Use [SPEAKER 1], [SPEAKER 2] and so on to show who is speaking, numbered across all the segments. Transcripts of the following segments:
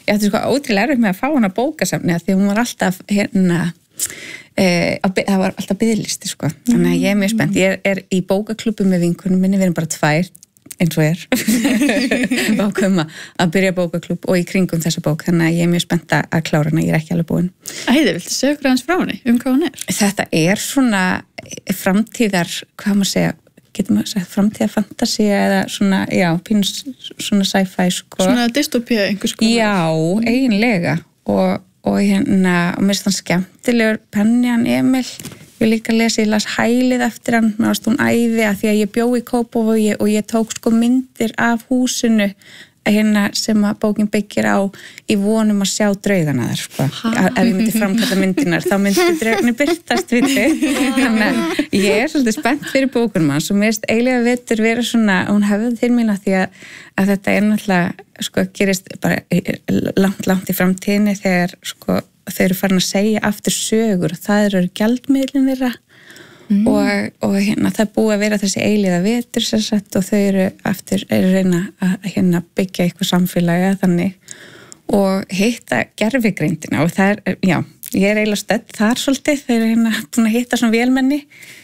[SPEAKER 1] ég átti sko ótrúlega erfitt með að fá hana bókasafni því hún var alltaf það var alltaf biðlisti sko. Þannig að ég er mjög spennt. Ég er í bókaklúbbi með vinkonum minni, við erum bara 2 eins og ákveðum að byrja bókaklúbb og í kringum þessa bók, þannig að ég er mjög spennt að klára hana, ég er ekki alveg búin.
[SPEAKER 2] Æði, viltu segja okkur aðeins frá henni, hvað hún er?
[SPEAKER 1] Þetta er svona framtíðar, hvað maður segja, getur maður sagt framtíðar fantasía eða svona, já, pínus svona sci-fi sko.
[SPEAKER 2] Svona dystopía einhvers konar.
[SPEAKER 1] Já, eiginlega og mér finnst hann skemmtilegur Penjan Emil. Ég líka ég las Hælið eftir hann, mér varst hún æði að því að ég bjó í Kópavogi og ég tók sko myndir af húsinu sem að bókin byggir á í vonum að sjá draugana þar sko. Ef ég myndi framkalla myndinar þá myndi draugarnir birtast við þig. Þannig að ég er svolítið spennt fyrir bókunum hans og mér finnst eiginlega vetur vera svona, hún hefði til mín að því að þetta er náttúrulega sko gerist bara langt í framtíðinni þegar sko þau eru farin að segja aftur sögur og það eru gjaldmiðlin þeirra og það er búið að vera þessi eilíða vetur og þau eru reyna að byggja eitthvað samfélagi þannig og hitta gervigreindina og það er, já, ég er eiginlega stödd þar svolítið, þau eru búin að hitta svona vélmenni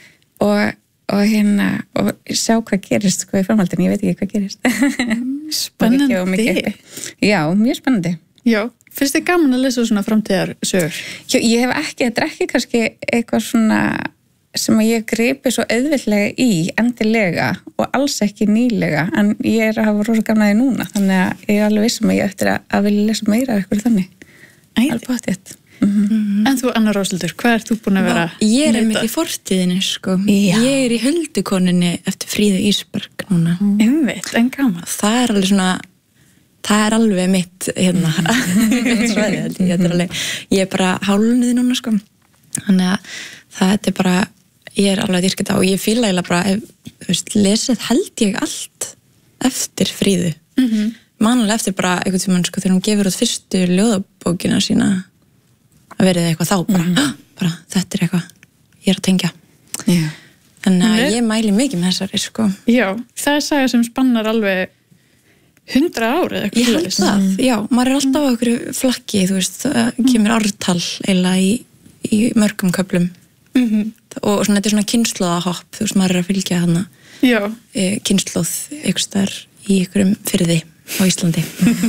[SPEAKER 1] og sjá hvað gerist sko í framhaldinu, ég veit ekki hvað gerist.
[SPEAKER 2] Spennandi.
[SPEAKER 1] Já, mjög spennandi.
[SPEAKER 2] Já, finnst þið gaman að lesa svona framtíðarsögur?
[SPEAKER 1] Já, ég hef ekki, þetta er ekki kannski eitthvað svona sem að ég gripi svo auðveldlega í endilega og alls ekki nýlega en ég er að hafa rosa gaman að því núna þannig að ég er alveg vissum að ég eftir að vilja lesa meira af eitthvað þannig. Alveg potið.
[SPEAKER 2] En þú, Anna Róshildur, hvað ert þú búin að vera?
[SPEAKER 3] Ég er einmitt í fortíðinni, sko. Já. Ég er í Huldukonunni eftir Fríðu Ísberg núna.
[SPEAKER 2] Einmitt, en gaman.
[SPEAKER 3] Það er alveg svona, það er alveg mitt, mitt svæði. Ég er bara hálunið núna, sko. Þannig að það er bara, ég er alveg að dyrka þetta og ég fíla eiginlega bara, lesið held ég allt eftir Fríðu. Manlega eftir bara einhvern tímann, sko, þegar hún gefur út fyrstu ljóðabókina sína að verið eitthvað þá bara þetta er eitthvað ég er að tengja þannig að ég mæli mikið með þessari sko.
[SPEAKER 2] Já, það er saga sem spannar alveg 100 ár eða eitthvað.
[SPEAKER 3] Ég held það, já, maður er alltaf á einhverju flakki, þú veist, það kemur ártal eiginlega í mörgum köflum og svona, þetta er svona kynslóðahopp, þú veist, maður er að fylgja hana kynslóð einhverstaðar í einhverjum firði á Íslandi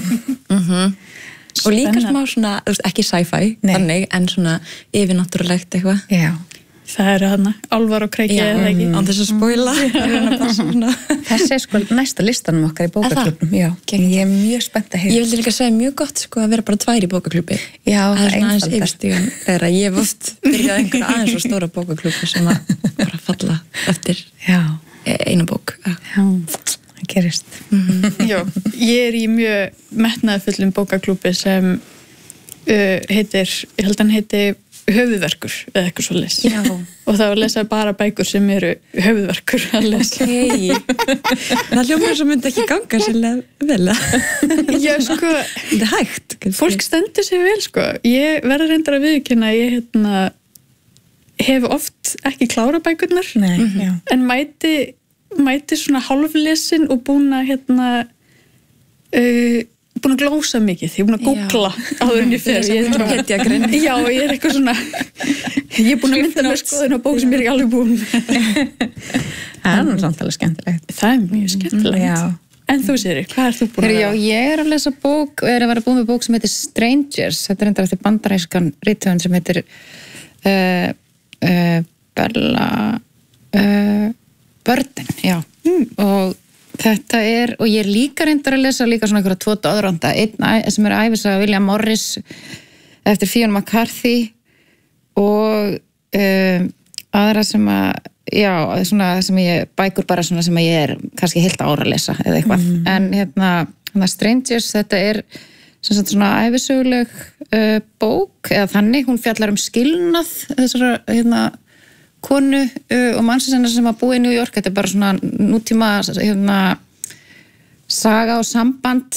[SPEAKER 3] og líka smá svona, ekki sci-fi þannig, en svona yfirnáttúrulegt eitthvað.
[SPEAKER 1] Já.
[SPEAKER 2] Það eru þarna álfar og kreiki eða ekki.
[SPEAKER 3] Án þess að spoila.
[SPEAKER 1] Þessi er sko næsta listanum okkar í bókaklubnum. Já, ég er mjög spennt að heyra.
[SPEAKER 3] Ég vildi líka segja mjög gott sko að vera bara 2 í bókaklubbi.
[SPEAKER 1] Já, það er
[SPEAKER 3] aðeins yfirstígan þegar ég hef oft byrjað einhverja aðeins og stóra bókaklubbi sem að bara falla eftir einu bók.
[SPEAKER 1] Já. Gerist.
[SPEAKER 2] Já, ég er í mjög metnaðarfullum bókaklúbbi sem heitir, ég held hann heiti höfuðverkur eða eitthvað svoleiðis.
[SPEAKER 3] Já.
[SPEAKER 2] Og það var að lesa bara bækur sem eru höfuðverkur að lesa.
[SPEAKER 3] Það hljómar sem myndi ekki ganga sérlega vel.
[SPEAKER 2] Já, sko,
[SPEAKER 3] þetta er hægt.
[SPEAKER 2] Fólk stendur sig vel, sko. Ég verður reyndar að viðurkenna að ég hef oft ekki klárað bækurnar.
[SPEAKER 1] Nei,
[SPEAKER 2] en mæti svona hálflesin og búin að búin að glósa mikið, ég er búin að googla áður en ég fer. Já, ég er eitthvað svona ég er búin að mynda með skoðun á bók sem ég er ekki alveg búin.
[SPEAKER 1] Það er nú samtalið skemmtilegt.
[SPEAKER 2] Það er mjög skemmtilegt. En þú Siri, hvað ert þú búin að vera?
[SPEAKER 4] Já, ég er að lesa bók, er að vera búin með bók sem heitir Strangers, þetta er reyndar eftir bandarískan rithöfund sem heitir Bella Burden, já. Og þetta er, og ég er líka reyndar að lesa líka svona einhverja 2 doðranda, einn sem er ævisaga William Morris eftir Fionn McCarthy og aðra sem að, já, svona sem ég, bækur bara svona sem að ég er kannski heilt ára að lesa eða eitthvað. En Strangers, þetta er sem sagt svona ævisöguleg bók, eða þannig, hún fjallar skilnað þessara, konu og mannsins sem að búa í New York. Þetta er bara svona nútíma saga og samband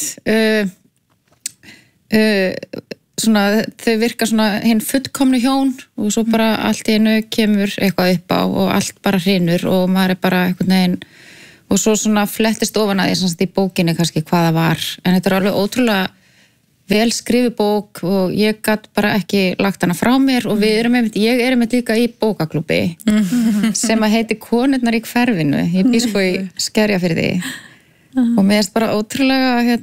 [SPEAKER 4] svona, þau virka svona hinn fullkomnu hjón og svo bara allt í einu kemur eitthvað upp á og allt bara hrynur og maður er bara einhvern veginn og svo svona flettist ofan að því í bókinni kannski hvað það var, en þetta er alveg ótrúlega vel skrifu bók og ég gat bara ekki lagt hana frá mér og ég er einmitt líka í bókaklúbbi sem að heiti Konurnar í hverfinu. Ég bý sko í Skerjafirði og mér finnst bara ótrúlega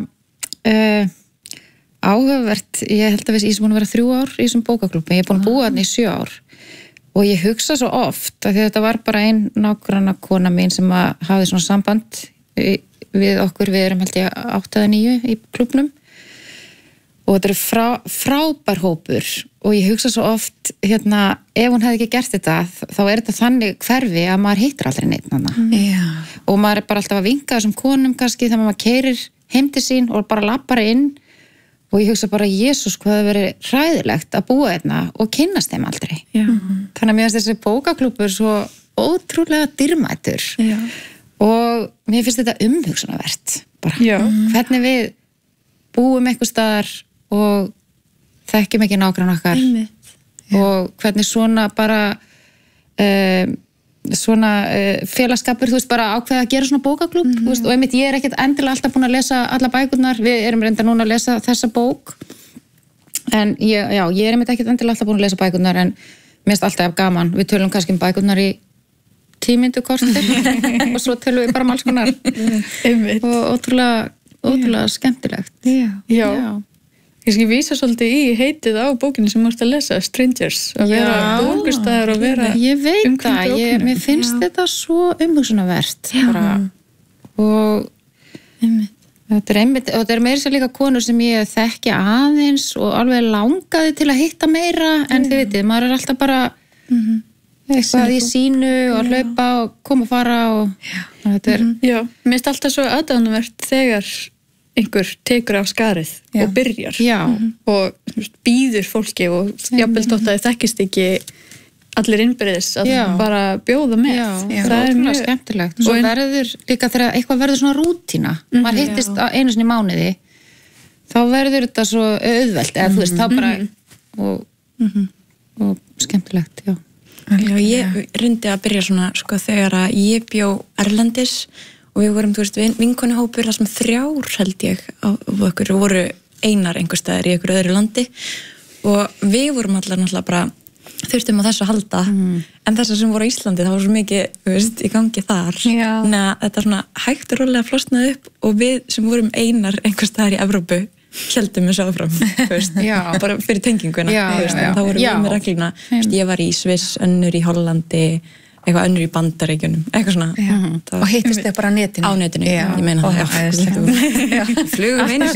[SPEAKER 4] áhugavert. Ég held að ég er búin að vera 3 ár í þessum bókaklúbbi. Ég er búin að búa þarna í 7 ár og ég hugsa svo oft að þetta var bara ein nágranna kona mín sem að hafði svona samband við okkur. Við erum held ég 8 eða 9 í klúbbnum og þetta frábær hópur og ég hugsa svo oft ef hún hefði ekki gert þetta þá er þetta þannig hverfi að maður hittir aldrei neitt og maður er bara alltaf að vinka þessum konum kannski þegar maður keyrir heim til sín og bara lappar inn og ég hugsa bara, Jesús, hvað það verið hræðilegt að búa hérna og kynnast þeim aldrei. Þannig að mér finnst þessi bókaklúbbur svo ótrúlega dýrmætur og mér finnst þetta umhugsunarvert bara. Hvernig við búum einhvers staðar og þekkjum ekki nágrann okkar og hvernig svona bara félagskapur, þú veist, bara ákveða að gera svona bókaklúbb, þú veist, og einmitt ég er ekkert endilega alltaf búin að lesa alla bækurnar, við erum reynda núna að lesa þessa bók en ég er einmitt ekkert endilega alltaf búin að lesa bækurnar en mér finnst alltaf gaman, við tölum kannski bækurnar í 10 mínútur korter og svo tölum við bara alls konar og ótrúlega skemmtilegt.
[SPEAKER 2] Já. Ég vísa svolítið í heitið á bókinni sem múst að lesa, Strangers, að vera bókustæður og vera
[SPEAKER 4] ég veit það, mér finnst þetta svo umhugsunarvert og þetta er meira sér líka konur sem ég þekki aðeins og alveg langaði til að hitta meira en þið vitið, maður er alltaf bara eitthvað í sínu og hlaupa og koma og fara og þetta er
[SPEAKER 2] mér finnst alltaf svo aðdáunarvert þegar einhver tekur af skarið og byrjar og býður fólki og jafnvel þótt að það þekkist ekki allir innbyrðis að bara bjóða með.
[SPEAKER 4] Það er mjög skemmtilegt. Svo verður líka þegar eitthvað verður svona rútína, maður hittist einu sinni í mánuði, þá verður þetta svo auðvelt, eða þú veist, þá bara og skemmtilegt,
[SPEAKER 3] ég reyndi að byrja svona sko þegar að ég bjó erlendis og við vorum, þú veist, vinkonuhópur þar sem 3 held ég og okkur voru einar einhvers staðar í einhverju öðru landi og við vorum allar náttúrulega bara þurftum á þessu að halda en þessar sem voru á Íslandi það var svo mikið, þú veist, í gangi þar þannig að þetta svona hægt og rólega flosnaði upp og við sem vorum einar einhvers staðar í Evrópu heldum við svo áfram, þú veist, bara fyrir tenginguna, þú veist, þá vorum við með regluna, ég var í Sviss, önnur í Hollandi eitthvað önnur í Bandaríkjunum, eitthvað svona
[SPEAKER 1] og hittist þið bara á netinu?
[SPEAKER 3] Á netinu, ég meina það flugum einu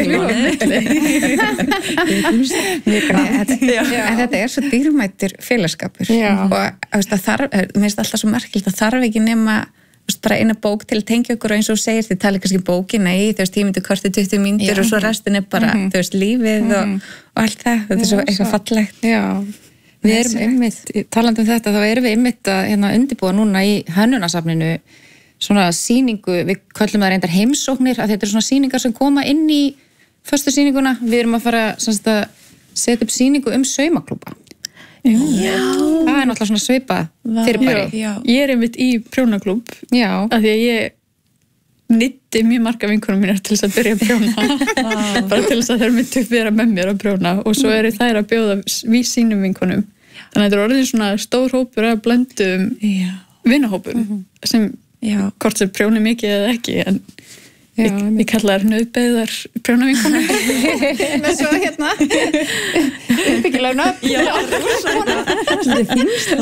[SPEAKER 1] en þetta er svo dýrmættur félagskapur og það þarf, mér finnst alltaf svo merkilegt að þarf ekki nema bara eina bók til að tengja okkur og eins og segir þið tala kannski bókina í, þú veist, 10 mínútur kortið 20 mínútur og svo restin er bara, þú veist, lífið og allt það, þetta er svo eitthvað fallegt.
[SPEAKER 4] Við erum einmitt, talandi þetta, þá erum við einmitt að undirbúa núna í Hönnunasafninu svona sýningu, við köllum það reyndar heimsóknir, að þetta eru svona sýningar sem koma inn í föstu sýninguna, við erum að fara að setja upp sýningu saumaklúbba. Það er náttúrulega svona svipað fyrirbæri.
[SPEAKER 2] Ég er einmitt í prjónaklúbb, af því að ég nýtti mjög marga vinkonum mínar til þess að byrja að prjóna bara til þess að þær myndu vera með mér að prjóna og svo eru þær að bjóða við sínum vinkonum þannig að þetta er orðin svona stór hópur að blöndum vinahópum sem hvort sem prjóni mikið eða ekki en ég kalla þær nöðbeðar prjónavinkonum
[SPEAKER 1] með svo uppbyggilega nöfn
[SPEAKER 3] þetta finnst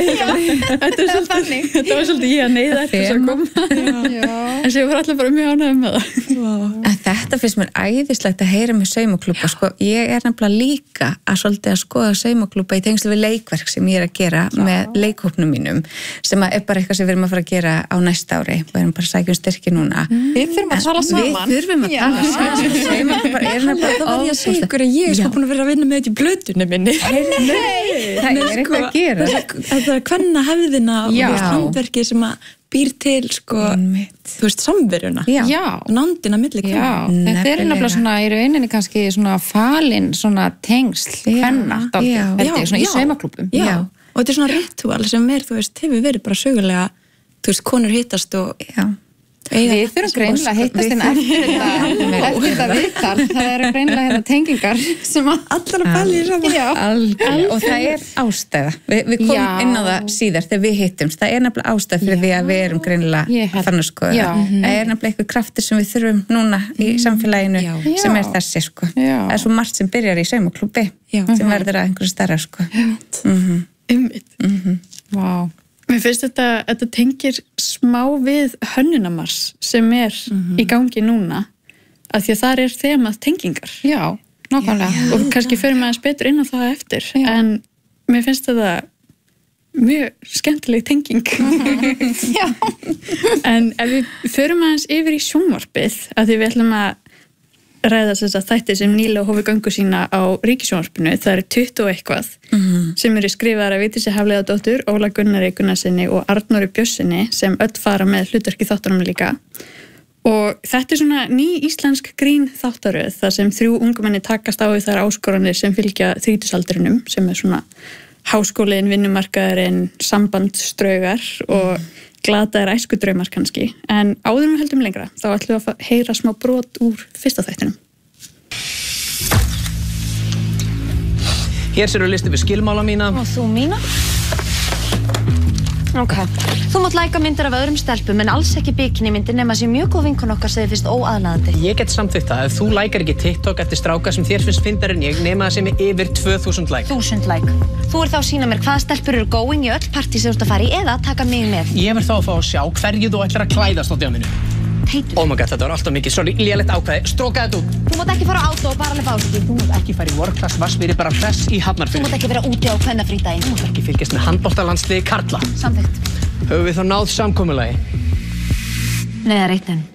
[SPEAKER 2] þetta var svolítið ég að neyða þess að koma en sem var allir bara mjög ánægð með það
[SPEAKER 1] en þetta finnst mér æðislegt að heyra með saumaklúbba sko, ég er nefnilega líka að svolítið að skoða saumaklúbba í tengslu við leikverk sem ég er að gera með leikhópnum mínum sem er bara eitthvað sem við erum að fara að gera á næsta ári við erum bara að sækja styrki núna
[SPEAKER 2] við þurfum að tala saman
[SPEAKER 1] við þurfum að tala saman
[SPEAKER 3] það var ég að segja ykkur að ég er sko búin að vera að vinna með þetta í blötunni minni
[SPEAKER 1] það er eitthvað að gera
[SPEAKER 3] þetta er kvenna hefðina og handverki sem að býr til sko, þú veist, samveruna nándina milli kvenna
[SPEAKER 4] þetta er nefnilega svona í rauninni kannski svona falin svona tengsl kvenna svona í saumaklúbbum
[SPEAKER 3] og þetta er svona ritual sem er, þú veist, hefur verið bara sögulega, þú veist, konur hittast og
[SPEAKER 4] Við þurfum greinilega að hittast inn eftir þetta viðtal. Það greinilega tengingar sem
[SPEAKER 3] allar að balli saman.
[SPEAKER 1] Og það ástæða. Við komum inn á það síðar þegar við hittumst. Það nefnilega ástæða fyrir því að við erum greinilega þannig sko. Það nefnilega eitthvað kraftur sem við þurfum núna í samfélaginu sem þessi sko. Það svo margt sem byrjar í saumaklúbbi sem verður að einhverju stærra sko.
[SPEAKER 2] Vá. Mér finnst þetta tengir smá við hönnunamars sem í gangi núna af því að þar þemað tengingar.
[SPEAKER 4] Já, nákvæmlega.
[SPEAKER 2] Og kannski fyrir maður betur inn á það eftir. En mér finnst þetta mjög skemmtileg tenging. En ef við förum aðeins yfir í sjónvarpið af því við ætlum að ræða þess að þætti sem nýlega hófi göngu sína á Ríkissjónvarpinu. Það 20 og eitthvað sem eru skrifaðar af Vigdísi Hafliðadóttur, Óla Gunnari Gunnarsinni og Arnóri Björnssyni sem öll fara með hlutverk í þáttunum líka. Og þetta svona ný íslensk grín þáttaröð þar sem 3 ungmenni takast á við þær áskoranir sem fylgja þrítugsaldrinum sem svona háskólinn, vinnumarkaðurinn, sambandsdraugar og glataðir æskudraumar kannski. En áður við höldum lengra, þá ætlum við að heyra smá brot úr fyrsta þættinum.
[SPEAKER 5] Hér sérðu listi við skilmála mína.
[SPEAKER 6] Og þú mína? Ok. Þú mátt læka myndir af öðrum stelpum en alls ekki bikinimyndir nema sé mjög góð vinkun okkar sem þið finnst óaðlaðandi.
[SPEAKER 5] Ég get samþykkt það ef þú lækar ekki TikTok eftir stráka sem þér finnst fyndari en ég nema það sem yfir 2000 læk.
[SPEAKER 6] 1000 læk. Þú þá að sýna mér hvaða stelpur eru going í öll partí sem þú ert að fara í eða taka mig með.
[SPEAKER 5] Ég verð þá að fá að sjá hverju þú ætlar að klæðast á djáminu.
[SPEAKER 6] Teitur.
[SPEAKER 5] Oh my god, þetta var alltaf mikið. Sorry, lélegt ákvæði. Stróka þetta út.
[SPEAKER 6] Þú mátt ekki fara á átó og bara alveg báski.
[SPEAKER 5] Þú mátt ekki fara í work-class vassvíri bara hress í Hafnarfirði.
[SPEAKER 6] Þú mátt ekki vera úti á kvennafrídaginn.
[SPEAKER 5] Þú mátt ekki fylgjast með handboltalandsliði karla.
[SPEAKER 6] Samþykkt.
[SPEAKER 5] Höfum við þá náð samkomulagi?
[SPEAKER 6] Nei, það eitt enn.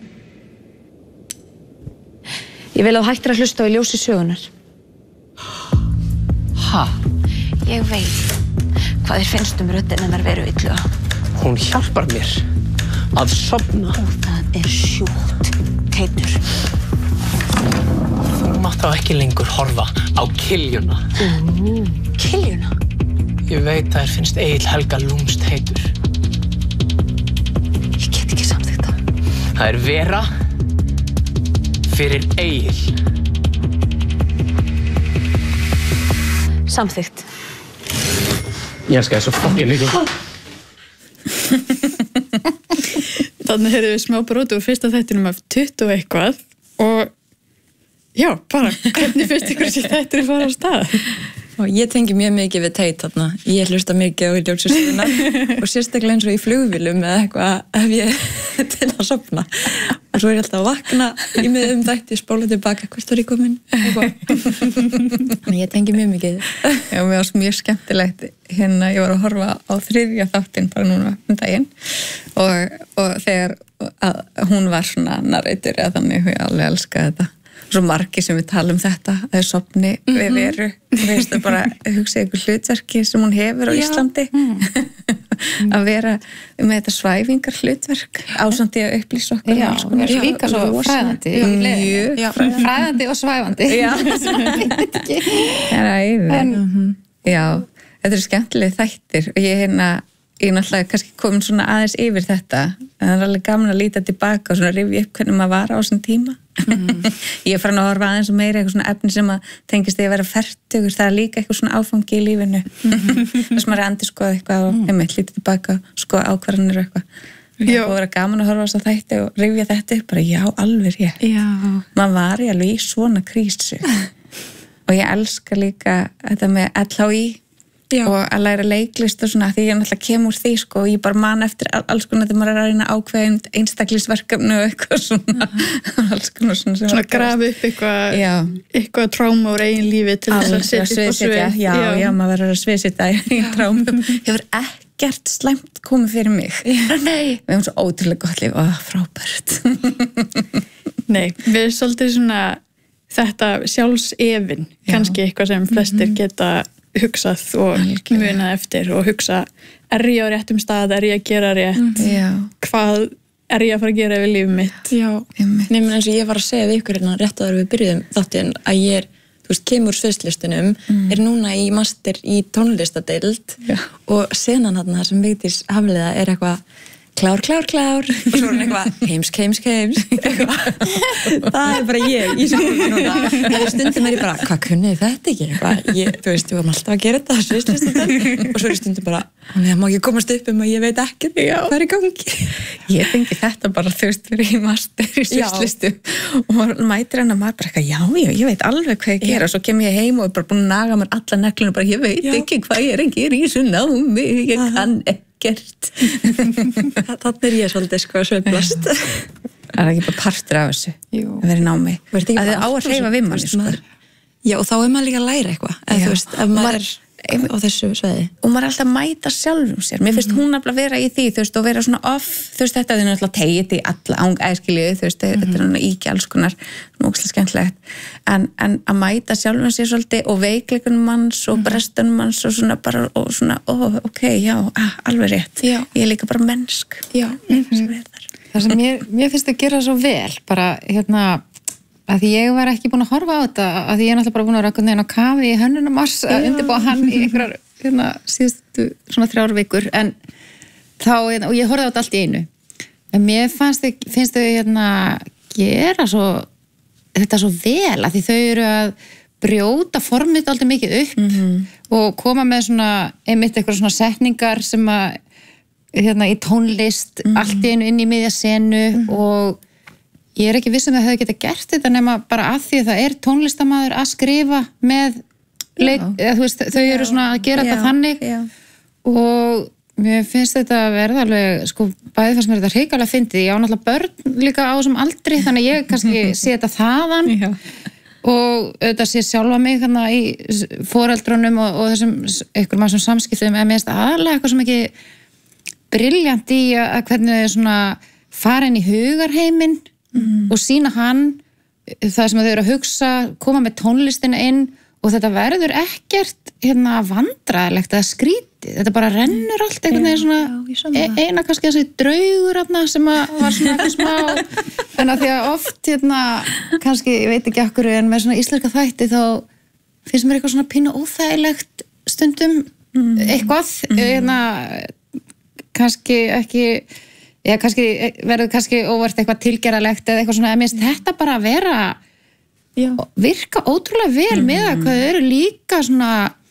[SPEAKER 6] Ég vil að þú hættir að hlusta á í ljósi sögunar.
[SPEAKER 5] Ha?
[SPEAKER 6] Ég veit hvað þér finnst röddin hennar veru illuga.
[SPEAKER 5] Hún hjálpar mér að sofna.
[SPEAKER 6] Og það sjúkt, Teitur.
[SPEAKER 5] Þú mátt þá ekki lengur horfa á Kiljuna.
[SPEAKER 6] Kiljuna?
[SPEAKER 5] Ég veit að þér finnst Egill Helga lúmst heitur.
[SPEAKER 6] Ég get ekki samþykkt það.
[SPEAKER 5] Það vera fyrir Egill.
[SPEAKER 6] Samþykkt.
[SPEAKER 5] Ég elska þess að fokkin líka.
[SPEAKER 2] Þannig heyrðum við smá broti úr fyrsta þættinum af 20 eitthvað og já, bara hvernig finnst ykkur þessi þættir fara á stað?
[SPEAKER 3] Og ég tengi mjög mikið við Teit þarna. Ég hlusta mikið á ljósasöguna og sérstaklega eins og í flugvélum eða eitthvað ef ég til að sofna. Og svo ég alltaf að vakna í miðum þætti, spóla tilbaka, hvert var ég komin? Þannig ég tengi mjög mikið.
[SPEAKER 1] Já, mér varst mjög skemmtilegt hérna, ég var að horfa á 3. þáttinn bara núna daginn og þegar hún var svona narrator eða þannig, ég alveg elska þetta. Svo margir sem við tala þetta að þau sofni við veru veistu bara, hugsa ykkur hlutverki sem hún hefur á Íslandi að vera með þetta svæfingar hlutverk ásamt í að upplýsa okkur
[SPEAKER 4] já, líka svo fræðandi fræðandi og svæfandi
[SPEAKER 1] já já, þetta eru skemmtileg þættir og ég náttúrulega kannski komin svona aðeins yfir þetta en það er alveg gaman að líta tilbaka og svona rifja upp hvernig maður var á þessum tíma ég er farin að horfa aðeins og meira eitthvað svona efni sem að tengist því að vera fertugur, það er líka eitthvað svona áfangi í lífinu þess að maður er endur skoða eitthvað og lítið tilbaka skoða ákvarðanir og eitthvað og vera gaman að horfa á þess að þætti og rifja þetta upp bara já, alveg maður var í alveg í svona krísu og ég elska líka þetta með LHÍ og að læra leiklist og svona því ég náttúrulega kemur úr því sko og ég bara man eftir alls konar þegar maður er að reyna ákveðin einstaklisverkefni og eitthvað svona alls konar
[SPEAKER 2] svona grafi upp eitthvað tráma úr eigin lífi til þess að setja upp á svið
[SPEAKER 1] já, maður verður að sviðsita í trámum hefur ekkert slæmt komið fyrir mig nei, við hefum svo ótrúlega gott líf og frábært
[SPEAKER 2] nei, við erum svolítið svona þetta sjálfsefin kannski eitthvað sem flestir geta hugsað og munað eftir og hugsa, er ég á réttum stað, er ég að gera rétt hvað er ég að fara að gera við lífið mitt
[SPEAKER 3] nefnir eins og ég var að segja við ykkur hérna rétt áður við byrjuðum þáttinn að ég er, þú veist, kemur sviðslistunum er núna í master í tónlistadeild og senan þarna sem Vigdís Hafliða er eitthvað klár og svo eitthvað heimsk það bara ég í svona núna þegar stundum ég bara, hvað kunnið þetta ekki þú veist, við varum alltaf að gera þetta og svo stundum bara það má ekki komast upp að ég veit ekki hvað í gangi
[SPEAKER 1] ég fengi þetta bara þú veist fyrir í master í svislistu og maður mætir hann að maður bara já, ég veit alveg hvað ég gera og svo kem ég heim og er bara búin að naga mér alla neglunum bara ég veit ekki hvað ég er að gera í þessu námi ég kann ekkert
[SPEAKER 3] þannig ég svolítið sveiflast
[SPEAKER 1] það ekki bara partur af þessu að vera í námi að þið á að hreyfa við manni
[SPEAKER 3] já og þá maður líka að læra eitthvað þú veist, ef maður á þessu sveiði
[SPEAKER 1] og maður er alltaf að mæta sjálfum sér mér finnst hún að vera í því þú veist og vera svona off þú veist þetta er náttúrulega tegið í alla æskilju þú veist þetta er náttúrulega íki alls konar ógeðslega skemmtilegt en að mæta sjálfum sér svolítið og veikleikunum manns og brestunum manns og svona bara og svona ok, já, alveg rétt ég er líka bara mennsk
[SPEAKER 4] það sem mér finnst að gera svo vel bara að því ég var ekki búin að horfa á þetta að því ég er náttúrulega bara búin að raka neginn á kafi í hönnunarmars að undirbúa hann í einhverjar síðustu svona 3 vikur en þá, og ég horfði á þetta allt í einu en mér finnst þau gera svo þetta svo vel að því þau eru að brjóta formið alltaf mikið upp og koma með svona einmitt eitthvað svona setningar sem að í tónlist allt í einu inn í miðja senu og ég er ekki viss að það hefði getað gert þetta nema bara að því að það er tónlistarmaður að skrifa með leik, eða, þú veist, þau eru svona að gera þetta þannig og mér finnst þetta að verða alveg, sko, bæði fannst mér þetta hrikalega fyndið, ég á náttúrulega börn líka á þessum aldri, þannig ég kannski sé þetta þaðan og auðvitað sé sjálfa mig þannig í foreldrunum og þessum einhverjum af þessum samskiptum, en mér finnst aðalega eitthvað sem ekki brilljant í að hvernig þau svona fara inn í hugarheiminn og sína hann það sem þau eru að hugsa, koma með tónlistina inn og þetta verður ekkert vandræðilegt eða skrítið, þetta bara rennur allt einhvern veginn svona eina kannski þessi draugur sem var svona ekki smá en að því að oft kannski, ég veit ekki okkur en með svona íslenska þætti þá finnst mér eitthvað svona pínu óþægilegt stundum eitthvað kannski ekki kannski verður kannski óvart eitthvað tilgerðalegt eða eitthvað svona, en minnst þetta bara að vera virka ótrúlega vel með að hvað þau eru líka svona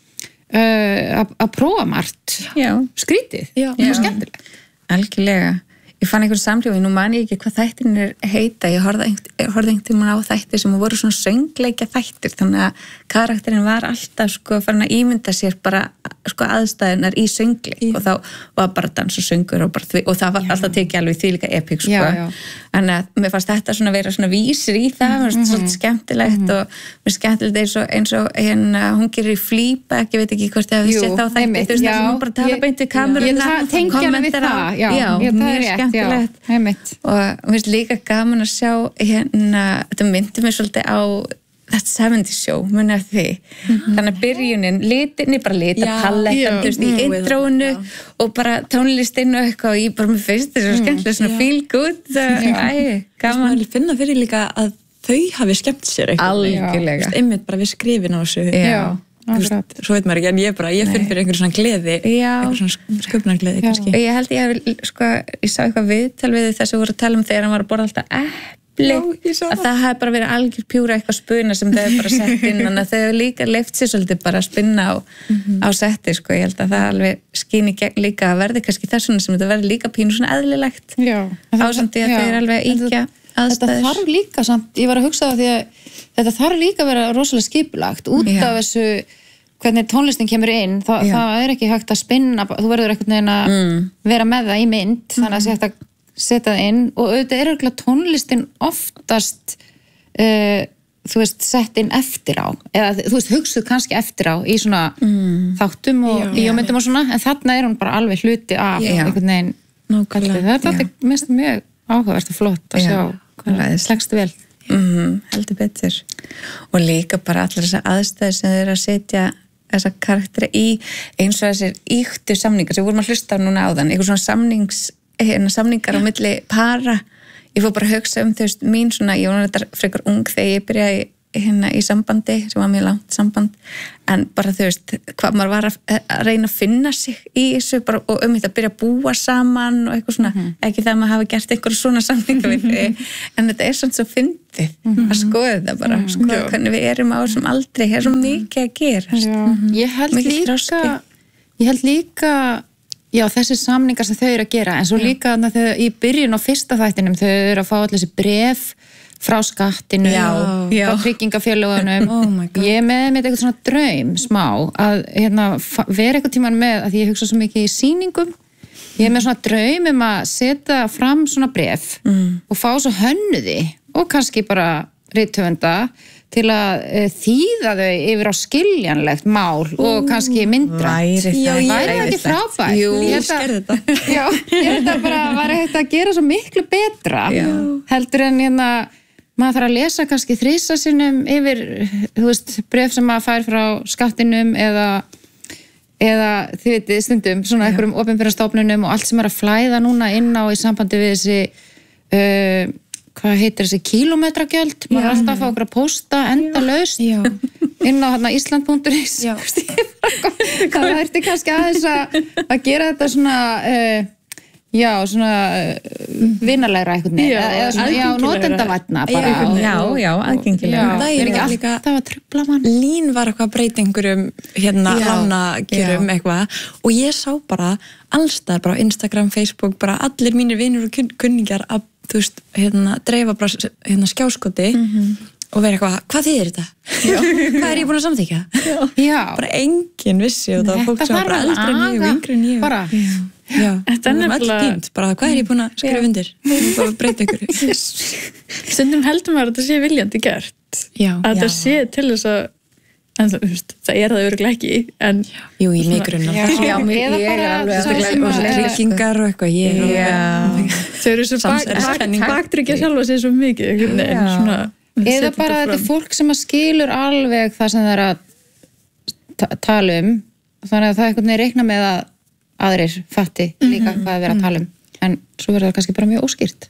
[SPEAKER 4] að prófa margt skrítið og skemmtilegt.
[SPEAKER 1] Algjörlega. Ég fann einhvern samlífi, nú man ég ekki hvað þættinir heita, ég horfði einhvern tímann á þættir sem voru svona söngleikja þættir, þannig að karakterinn var alltaf sko farin að ímynda sér bara sko aðstæðunar í söngleik og þá var bara dans og söngur og það var alltaf tekið alveg því líka epík sko. Þannig að mér fannst þetta svona vera svona vísir í það, mér fannst svolítið skemmtilegt og mér skemmtilegt eins og hún gerir í Fleabag, ég veit ekki hvort þið hafið sett á þætti, þú veist það hún bara tala beint við kameruna og kommentera skemmtilegt og mér finnst líka gaman að sjá þetta myndi mér svolítið á That 70's Show, muni af því þannig að byrjunin, bara litapalettan þú veist, í intróinu og bara tónlistinn og eitthvað og ég bara mér finnst þetta svo skemmtilega, svona feel good gaman
[SPEAKER 3] að finna fyrir líka að þau hafi skemmt sér
[SPEAKER 1] algjörlega,
[SPEAKER 3] einmitt bara við skrifin á þessu svo veit maður ekki, en ég finn fyrir einhverjum svona gleði einhverjum svona sköpunargleði kannski
[SPEAKER 1] ég held ég sá eitthvað viðtal við þess að voru að tala um þegar hann var að borða alltaf að það hefði bara verið algjör pjúra eitthvað spuna sem þau hefði bara sett inn þannig að þau hefði líka leyft sér svolítið bara að spinna á setti sko, ég held að það alveg skín í gegn líka að verði kannski þessuna sem þetta verði líka pínu svona eðlilegt ásandi að þau eru alveg íkja aðstæður.
[SPEAKER 4] Þetta þarf líka samt, ég var að hugsa það því að þetta þarf líka að vera rosalega skipulagt út af þessu hvernig tónlistin kemur inn, það er ekki hægt að spinna, þú verður einhvern veginn að vera með það í mynd, þannig að það sé hægt að setja það inn og auðvitað er auðvitað tónlistin oftast þú veist, sett inn eftir á eða þú veist, hugsuð kannski eftir á í svona þáttum og bíómyndum og svona, en þarna er hún bara alveg hluti af einhvern veginn það er alltaf mjög áhugavert og flott að sjá hvað slegstu vel
[SPEAKER 1] heldur betur og líka bara allar þessar aðstæður sem þeir eru að setja þessa karakteri í eins og þessir ýktu samningar sem við vorum að hlusta á núna áðan, einhver svona samningar á milli para ég fór bara að hugsa þú veist, mín svona, ég var þetta frekar ung þegar ég byrjaði í sambandi sem var mjög langt samband en bara þú veist, hvað maður var að reyna að finna sig í þessu bara, og þetta að byrja að búa saman og eitthvað svona, ekki það að maður hafi gert einhverju svona samninga við þig, en þetta er svona svo fyndið að skoða þetta bara, skoða hvernig við erum á þessum aldrei, það er svo mikið að gera.
[SPEAKER 4] Ég held líka já, þessi samningar sem þau eru að gera, en svo líka þegar í byrjun á fyrsta þættinum þau eru að fá allir þessi bref frá skattinu og frá tryggingafélögunum ég með eitthvað svona draum smá að vera eitthvað tíman með að ég hugsa svo mikið í sýningum ég með svona draum að setja fram svona bref og fá svo hönnuði og kannski bara rithöfunda til að þýða þau yfir á skiljanlegt mál og kannski myndra. Væri það ekki frábært?
[SPEAKER 3] Jú, ég skerði þetta.
[SPEAKER 4] Já, ég held að bara væri hægt að gera svo miklu betra heldur en maður þarf að lesa kannski 3 sinnum yfir, þú veist, bref sem maður fær frá skattinum eða þið veitir stundum svona einhverjum opinbera stofnunum og allt sem er að flæða núna inn á í sambandi við þessi hvað heitir þessi kílómetragjöld maður er alltaf að fá okkur að pósta endalaust inn á Ísland.is það ertu kannski aðeins að gera þetta svona svona vinalegra einhvern veginn eða svona, notendavætna bara
[SPEAKER 1] aðgengilega
[SPEAKER 4] það er ekki alltaf að trufla mann
[SPEAKER 3] Lín var eitthvað að breyta einhverjum lánakjörum eitthvað og ég sá bara allstaðar bara á Instagram, Facebook, bara allir mínir vinur og kunningjar að þú veist, dreifa bara skjáskoti og vera eitthvað, hvað þýðir þetta? Hvað er ég búin að samþykja? Bara enginn vissi og það var fólk sem var bara eldri en ég og yngri en ég bara, þetta er nefnilega bara, hvað er ég búin að skrifa undir? Bara breyta ykkur
[SPEAKER 2] Stundum heldur maður að þetta sé viljandi gert að þetta sé til þess að en það er það örugglega ekki en
[SPEAKER 3] jú, í mig grunn
[SPEAKER 1] ég er alveg
[SPEAKER 3] og tryggingar og eitthvað
[SPEAKER 2] þau eru svo baktryggja sjálfa sig svo mikið
[SPEAKER 4] eða bara þetta er fólk sem að skilur alveg það sem það er að tala þannig að það einhvern veginn reikna með að aðrir fatti líka hvað er verið að tala en svo verður það kannski bara mjög óskýrt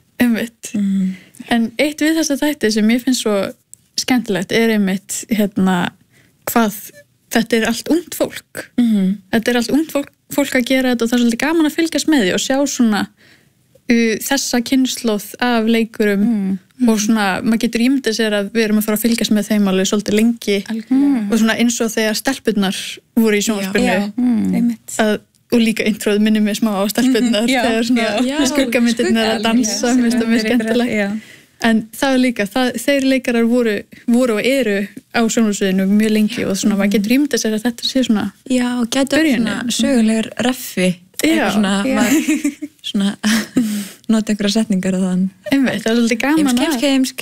[SPEAKER 2] en eitt við þessa þætti sem ég finnst svo skemmtilegt er einmitt hvað þetta er allt ungt fólk þetta er allt ungt fólk að gera þetta og það er svolítið gaman að fylgjast með því og sjá svona þessa kynslóð af leikurum og svona, maður getur ímyndað sér að við erum að fara að fylgjast með þeim alveg svolítið lengi og svona eins og þegar stelpurnar voru í sjónvarpinu og líka introð minni mig smá á stelpurnar þegar svona skuggamyndirnar að dansa mér skemmtilegt en það er líka, þeir leikarar voru og eru á sjónvarpsviðinu mjög lengi og svona, maður getur ímyndað sér að þetta sé svona
[SPEAKER 3] og getur svona sögulegur reffi svona nota einhverja setningar og þann
[SPEAKER 2] það er svolítið gaman
[SPEAKER 3] heimsk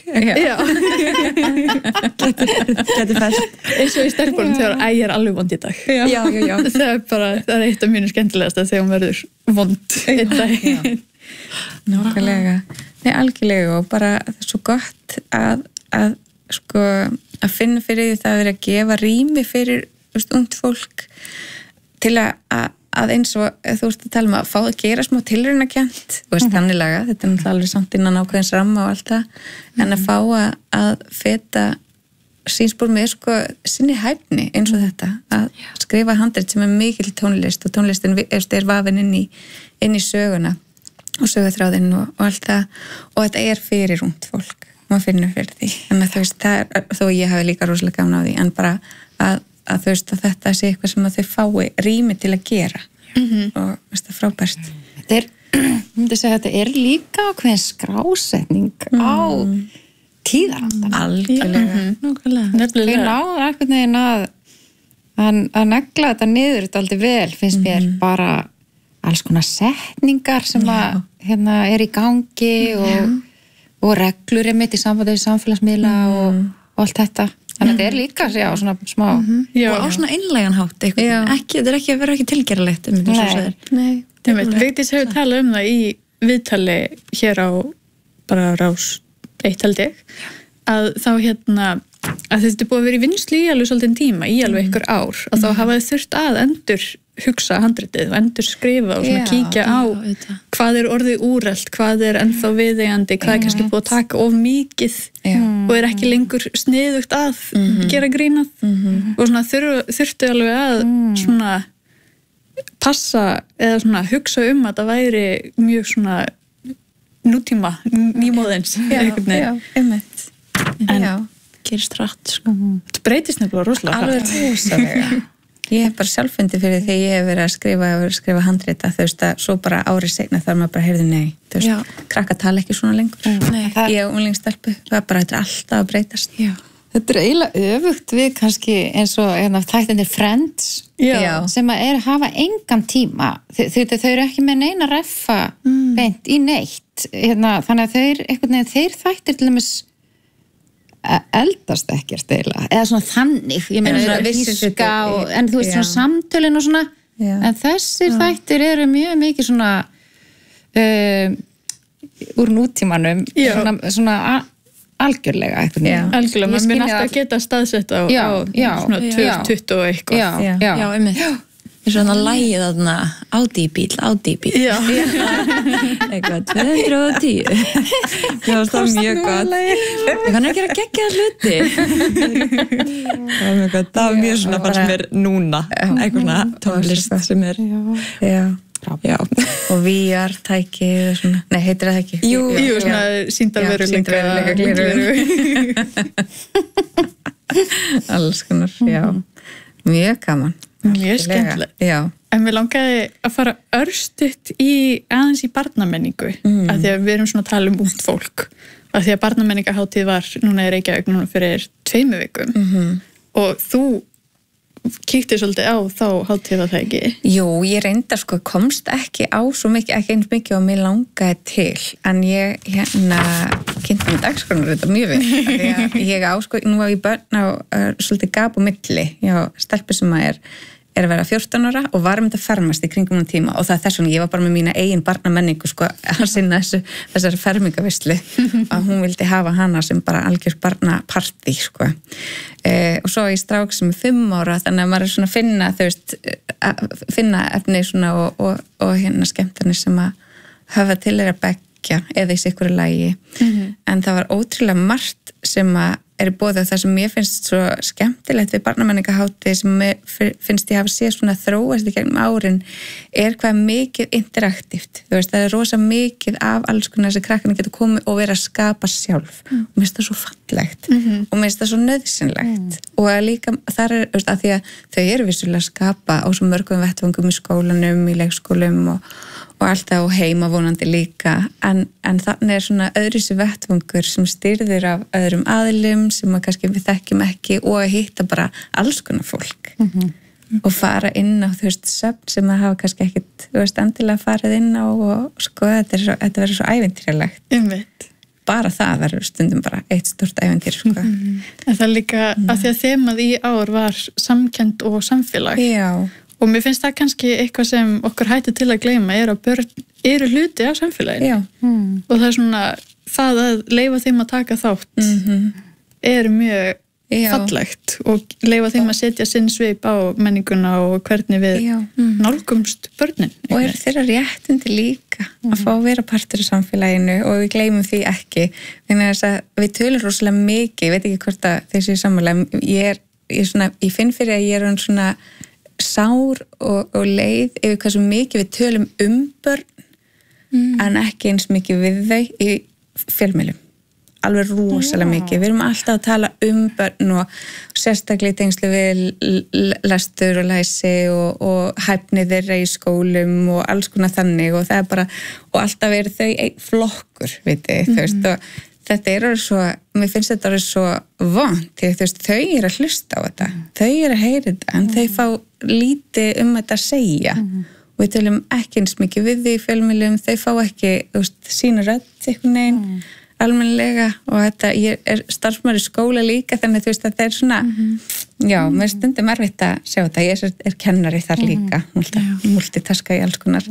[SPEAKER 3] getur fæst
[SPEAKER 2] eins og í stelpunum þegar ég er alveg vond í dag það er eitt af mínu skemmtilegasta þegar hún verður vond í dag
[SPEAKER 1] nákvæmlega algjörlega og bara það er svo gott að finna fyrir því það að vera að gefa rými fyrir ungt fólk til að eins og þú veist að tala um að fá að gera smá tilraunakent þannig laga, þetta er náttúrulega alveg samt innan ákveðins ramma og allt það en að fá að feta sínspor með sinni hæfni eins og þetta að skrifa handrit sem er mikil tónlist og tónlistin er vafin inn í söguna og sögutráðinn og allt það og þetta er fyrir ungt fólk maður finnur fyrir því en þú veist, þó ég hafi líka rosalega gaman á því en bara að þú veist að þetta sé eitthvað sem að þau fái rými til að gera og veist það frábært
[SPEAKER 4] þetta er, myndi segja þetta er líka ákveðin skrásetning á tíðarandan
[SPEAKER 1] algjörlega
[SPEAKER 4] þau náðu einhvern veginn að negla þetta niður þetta aldrei vel finnst mér bara alls konar setningar sem að er í gangi og reglur mitt í sambandi við samfélagsmiðla og allt þetta þannig að þetta er líka svona smá
[SPEAKER 3] og á svona einlægan hátt þetta er ekki að vera ekki tilgerðilegt
[SPEAKER 2] Vigdís hefur talað það í viðtali hér á bara Rás 1 held ég að þá að þetta er búið að vera í vinnslu í alveg svolítinn tíma í alveg ykkur ár og þá hafa þau þurft að endur hugsa handritið og endur skrifa og svona kíkja á hvað orðið úrelt, hvað ennþá viðeigandi, hvað kannski búið að taka of mikið og ekki lengur sniðugt að gera grínað og svona þurftu alveg að svona passa eða svona hugsa að það væri mjög svona nútíma, nýmóðins
[SPEAKER 1] einmitt
[SPEAKER 3] en gerist rætt sko.
[SPEAKER 2] Það breytist nefnilega rosalega
[SPEAKER 1] alveg rosalega ég hef bara sjálf fundið fyrir því ég hef verið að skrifa handrita þú veist að svo bara árið seinna þar maður bara heyrði nei þú veist, krakka tala ekki svona lengur ég og unglingstelpu, það er bara þetta alltaf að breytast
[SPEAKER 4] Þetta eiginlega öfugt við kannski eins og þættinir Friends sem að hafa engan tíma þau eru ekki með neina reffa beint í neitt þannig að þeir þættir til dæmis eldast ekkert eiginlega eða svona þannig, ég meina svona víska en þú veist svona samtölin og svona en þessir þættir eru mjög mikið svona úr nútímanum svona algjörlega
[SPEAKER 2] algjörlega, maður minn alltaf að geta staðsett á svona 2020 og eitthvað
[SPEAKER 3] já, einmitt svona lagið þarna Audi-bíl eitthvað 210 já, það var mjög gott ég kann ekki að gegja hluti það var mjög svona fannst mér núna eitthvað svona tónlist sem já
[SPEAKER 1] og VR-tæki nei, heitir það ekki?
[SPEAKER 2] Jú, svona sýndarveruleika
[SPEAKER 1] alls konar, já mjög gaman
[SPEAKER 2] mjög skemmtilegt en við langaði að fara örstutt aðeins í barnamenningu af því að við erum svona að tala ungt fólk af því að barnamenningahátíð var núna í Reykjavík núna fyrir 2 vikum og þú kíkti svolítið á þá hátíð það ekki?
[SPEAKER 1] Jú, ég reyndar komst ekki á svo mikið, ekki eins mikið og mér langaði til, en ég kynnti með dagskránar þetta mjög vel, því að ég nú á ég börn á svolítið gap og milli, stelpu sem að er að vera 14 ára og var að fermast í kringum um tíma og það þess vegna ég var bara með mína eigin barnamenningu að sinna þessari fermingavislu að hún vildi hafa hana sem bara algjör barnapartí og svo ég strák sem 5 ára þannig að maður er svona að finna þú veist, finna efni svona og skemmtarnir sem að höfða til beggja eða í sikuru lagi en það var ótrúlega margt sem að er búið á það sem mér finnst svo skemmtilegt við barnamenningahátíð sem finnst ég hafa séð svona þróast í gegnum árin hvað mikið interaktíft þú veist, það er rosa mikið af alls konar þessi krakkarnir getur komið og verið að skapa sjálf og mér finnst það svo fallegt og mér finnst það svo nauðsynlegt og líka þar veist, að því að þau eru vissulega að skapa á svo mörgum vettvangum í skólanum, í leikskólum og alltaf á heima vonandi líka en þannig er svona öðruvísi vettvangur sem stýrður af öðrum aðilum sem að kannski við þekkjum ekki og að hitta bara alls konar fólk og fara inn á þú veist söfn sem að hafa kannski ekkit þú veist endilega farið inn á og þetta verður svo ævintýralegt bara það verður stundum bara eitt stort ævintýr
[SPEAKER 2] en það líka að því að þemað í ár var samkennd og samfélag og mér finnst það kannski eitthvað sem okkur hættir til að gleyma að börn eru hluti af samfélaginu og það er svona það að leyfa þeim að taka þátt er mjög fallegt og leyfa þeim að setja sinn svip á menninguna og hvernig við nálgumst börnin
[SPEAKER 1] og er þeirra réttindi líka að fá að vera partur af samfélaginu og við gleymum því ekki þannig að við tölum rosalega mikið ég veit ekki hvort að þessi sammála ég finn fyrir að ég er svona sár og leið yfir hvað svo mikið við tölum börn en ekki eins mikið við þau í fjölmiðlum alveg rosalega mikið, við erum alltaf að tala börn og sérstaklega í tengslu við lestur og læsi og hæfni þeirra í skólum og alls konar þannig og það er bara, og alltaf eru þau einn flokkur, vitið, þú veist og þetta er svo, mér finnst þetta svo vont, því þú veist, þau eru að hlusta á þetta, þau eru að heyra þetta en þau fá lítið þetta að segja og við tölum ekki eins mikið við því í fjölmiðlum, þau fá ekki sína rödd einhvern veginn almennilega og þetta, ég er starfsmaður í skóla líka þannig þú veist að það er svona mér stundum erfitt að sjá þetta, ég er kennari þar líka multitaska í alls konar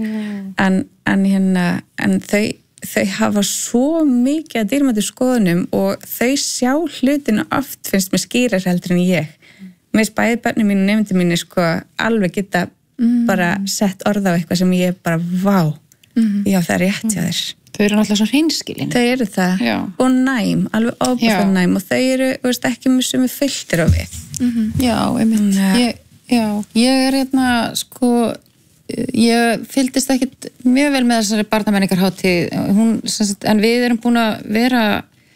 [SPEAKER 1] en þau hafa svo mikið að dýrmætu skoðunum og þau sjá hlutinu oft finnst mér skýrar heldur en ég. Mér finnst bæði börnum mínu og nemendur mínu alveg geta bara sett orð á eitthvað sem ég bara, vá, já, það er rétt hjá þér.
[SPEAKER 4] Þau eru náttúrulega svo hreinskilin.
[SPEAKER 1] Þau eru það.
[SPEAKER 4] Já.
[SPEAKER 1] Og næm, alveg ofbúðslega næm og þau eru, veist, ekki mjög sem við fylltir á við.
[SPEAKER 4] Já, einmitt. Ég sko, ég fylgdist ekkit mjög vel með þessari barnamenningarhátíð, en við erum búin að vera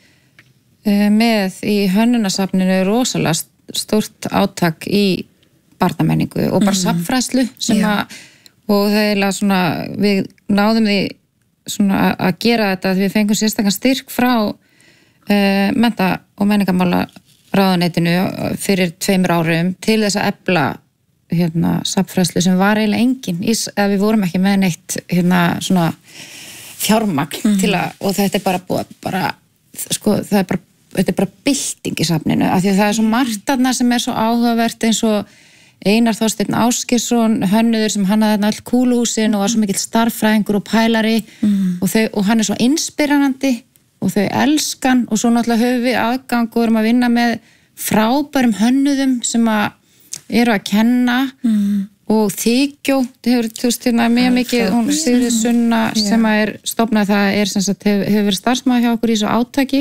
[SPEAKER 4] með í hönnunasafninu rosalega stórt átak í barnamenningu og bara safnfræðslu sem og það er svona, við náðum því svona að gera þetta að við fengum sérstakann styrk frá mennta- og menningarmála ráðuneytinu fyrir 2 árum til þess að efla safnfræðslu sem var eiginlega engin að við vorum ekki með neitt svona fjármagn til að, og þetta er bara sko, þetta er bara bylting í safninu, af því að það er svo margt þarna sem er svo áhugavert eins og Einar Þorsteinn Ásgeirsson, hönnuður sem hannaði þarna öll kúluhúsin og var svo mikill starffræðingur og pælari og hann er svo inspirerandi og þau elskan og svo náttúrulega höfum við aðgang og erum að vinna með frábærum hönnuðum sem eru að kenna og Þykjó, þú veist mjög mikið, hún Sigríður Sunna sem er stofnað, það er sem sagt hefur verið starfsmaður hjá okkur í svo átaki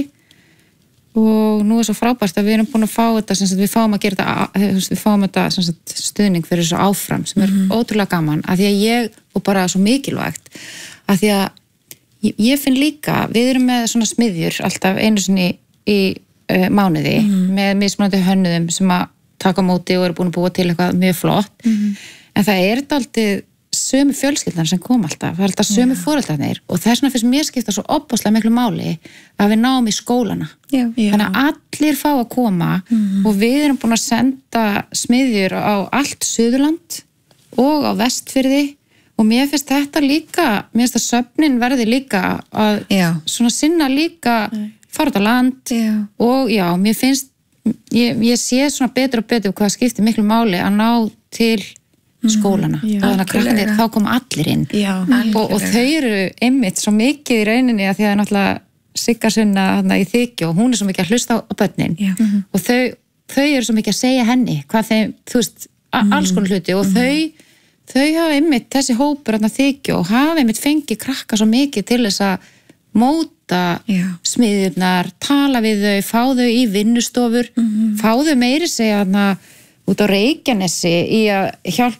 [SPEAKER 4] og nú er svo frábært að við erum búin að fá þetta, sem sagt, við fáum að gera þetta, við fáum þetta sem sagt, stuðning fyrir þessu áfram sem er ótrúlega gaman, af því að ég, og bara svo mikilvægt, af því að ég finn líka, við erum með svona smiðjur alltaf einu sinni í mánuði með mismunandi hönnuðum sem að taka á móti og eru búin að búa til eitthvað mjög flott, en það er dálítið sömu fjölskyldan sem kom alltaf, það er alltaf sömu foreldrarnir og það er svona fyrst mér skipta svo opbáslega miklu máli að við náum í skólana. Þannig að allir fá að koma og við erum búin að senda smiðjur á allt Suðurland og á Vestfirði og mér finnst þetta líka, mér finnst að söfnin verði líka að svona sinna líka fara út á land og já, mér finnst, ég sé svona betur og betur hvað skiptir miklu máli að ná til skólana og þannig að krakkarnir, þá kom allir inn og þau eru einmitt svo mikið í rauninni að því að náttúrulega Sigga Sunna í Þykjó, hún er svo mikið að hlusta á börnin og þau eru svo mikið að segja henni hvað þeim, þú veist, alls konar hluti og þau hafa einmitt þessi hópur Þykjó og hafa einmitt fengið krakka svo mikið til þess að móta smiðjurnar, tala við þau, fá þau í vinnustofur, fá þau meiri segja út á Reykjanesi í að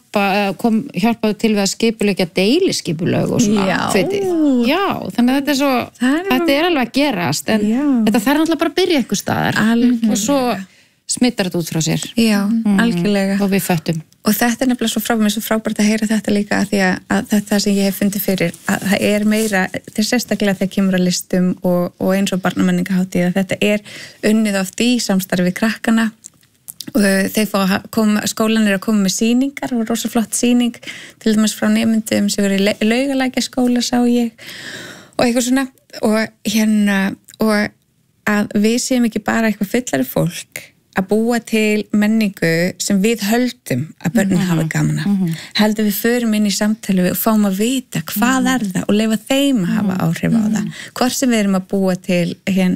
[SPEAKER 4] hjálpa til við að skipulegja deiliskipulög og svona þannig að þetta er svo þetta er alveg að gerast en þetta þarf náttúrulega bara að byrja eitthvað staðar og svo smittar þetta út frá sér
[SPEAKER 1] algjörlega
[SPEAKER 4] og við föttum
[SPEAKER 1] og þetta er nefnilega svo frábært að heyra þetta líka að því að þetta sem ég hef fundið fyrir að það er meira, þetta er sérstaklega þegar kemur að listum og eins og barnamenningahátíð að þetta er unnið oft í samstarfi við krakkana og þeir fá að koma, skólan er að koma með sýningar og rosa flott sýning til dæmis frá nemyndum sem verið í Laugalækjaskóla sá ég og eitthvað svona og að við séum ekki bara eitthvað fullari fólk að búa til menningu sem við höldum að börnin hafa gaman af. Heldur við förum inn í samtali og fáum að vita hvað er það og leyfa þeim að hafa áhrif á það. Hvort sem við erum að búa til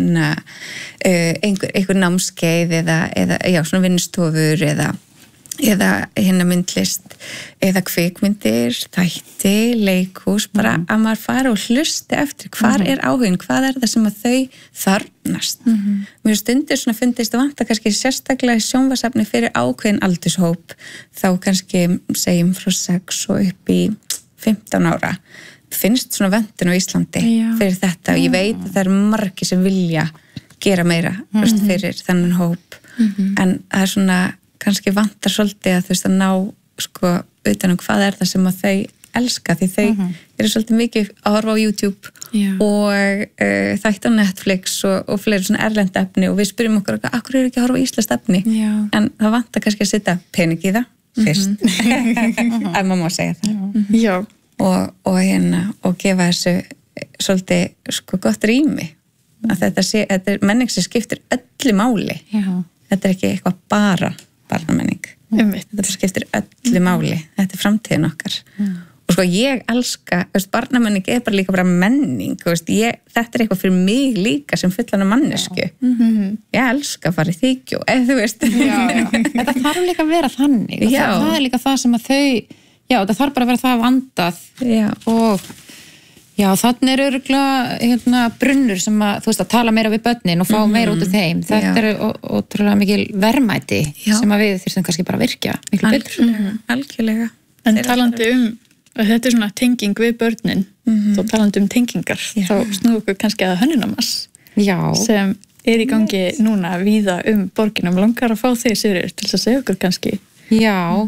[SPEAKER 1] einhver námskeið eða svona vinnustofur eða myndlist eða kvikmyndir, þætti, leikhús, bara að maður fara og hlusti eftir hvar er áhugin, hvað er það sem að þau þarfnast. Mér stundir svona fundist að vanta kannski sérstaklega sjónvarpsefni fyrir ákveðin aldurshóp, þá kannski segjum frá 6 og upp í 15 ára. Finnst svona vöntun á Íslandi fyrir þetta og ég veit að það eru margir sem vilja gera meira fyrir þennan hóp, en það er svona kannski vantar svolítið að þú veist að ná sko utan hvað er það sem að þau elska því þau eru svolítið mikið að horfa á YouTube og þætt á Netflix og fleiri svona erlend efni og við spyrjum okkur akkur eru ekki að horfa á íslenskt efni en það vantar kannski að setja pening í það fyrst að maður má segja það og gefa þessu svolítið sko gott rými að þetta er menning sem skiptir öllu máli þetta er ekki eitthvað bara barnamenning. Þetta skiptir öllu máli. Þetta er framtíðin okkar. Og sko ég elska, barnamenning er bara menning. Þetta er eitthvað fyrir mig líka sem fullana mannesku. Ég elska að fara í Þykjó, eða þú veist.
[SPEAKER 4] Þetta þarf líka að vera þannig. Og það er líka það sem að þau, já, það þarf bara að vera það vandað og já, þannig örugglega brunnur sem að, þú veist, að tala meira við börnin og fá meira út af þeim. Þetta ótrúlega mikil verðmæti sem að við þurfum kannski bara að virkja miklu betur.
[SPEAKER 1] Algjörlega.
[SPEAKER 2] En talandi þetta svona tenging við börnin, þá talandi tengingar, þá snúðu okkur kannski að Hönnunarmars sem í gangi núna víða borginum. Langar að fá þig, Sigríður, til að segja okkur kannski.
[SPEAKER 4] Já,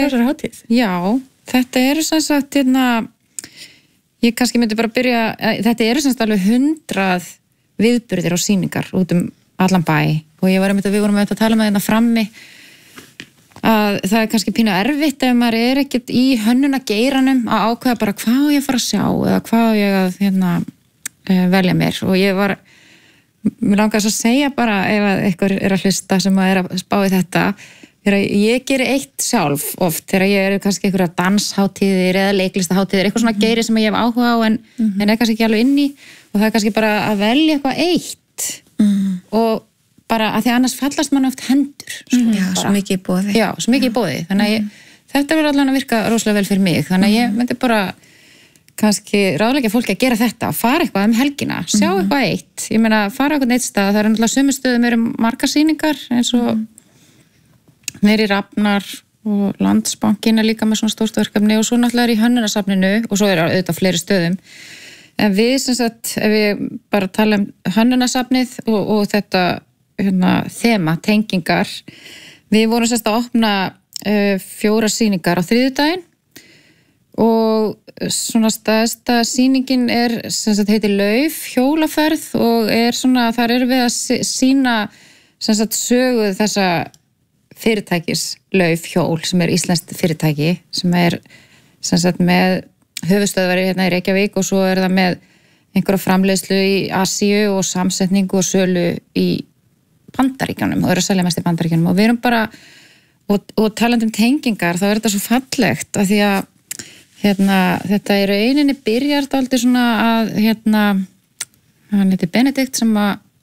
[SPEAKER 4] þetta eru sem sagt, ég kannski myndi bara byrja, þetta eru sem sagt alveg 100 viðburðir og sýningar út allan bæ og við vorum að tala með þetta frammi að það er kannski pínu erfitt ef maður er ekkert í hönnunageiranum að ákveða bara hvað ég fara að sjá eða hvað ég að velja mér og mér langar að segja bara ef eitthvað er að hlusta sem að er að spá í þetta þegar ég geri eitt sjálf oft þegar ég kannski einhverja dansháttíðir eða leiklistaháttíðir, eitthvað svona geiri sem ég hef áhuga á en er kannski ekki alveg inn í og það er kannski bara að velja eitthvað eitt og bara að því annars fallast mann oft hendur
[SPEAKER 1] svo mikið í boði
[SPEAKER 4] svo mikið í boði, þannig að þetta verður allan að virka rosalega vel fyrir mig, þannig að ég myndi bara kannski ráðleggja fólki að gera þetta fara eitthvað helgina, sjá eitthvað eitt ég meina, fara eitthvað eitt stað, það eru náttúrulega sömu stöðum eru margar sýningar eins og neyri Rafnar og Landsbankinn er líka með svona stórt verkefni og svo náttúrulega er í Hönnunarsafninu og svo er auðvitað fleiri stöðum en við sem sagt, ef við bara tala Hönnunarsafnið og þetta þema, tengingar við vorum sérst að opna 4 sýningar á þriðjudaginn og svona stærsta sýningin er sem sagt heitir Lauf hjólaferð og er svona, þar erum við að sýna sem sagt sögu þessa fyrirtækis Lauf hjól sem er íslenskt fyrirtæki sem er sem sagt með höfuðstöðvari hérna í Reykjavík og svo er það með einhverja framleiðslu í Asíu og samsetningu og sölu í Bandaríkjunum og eru að selja mest í Bandaríkjunum og við erum bara og talandi tengingar þá er þetta svo fallegt af því að þetta í rauninni byrjar dálítið svona að hann heitir Benedikt sem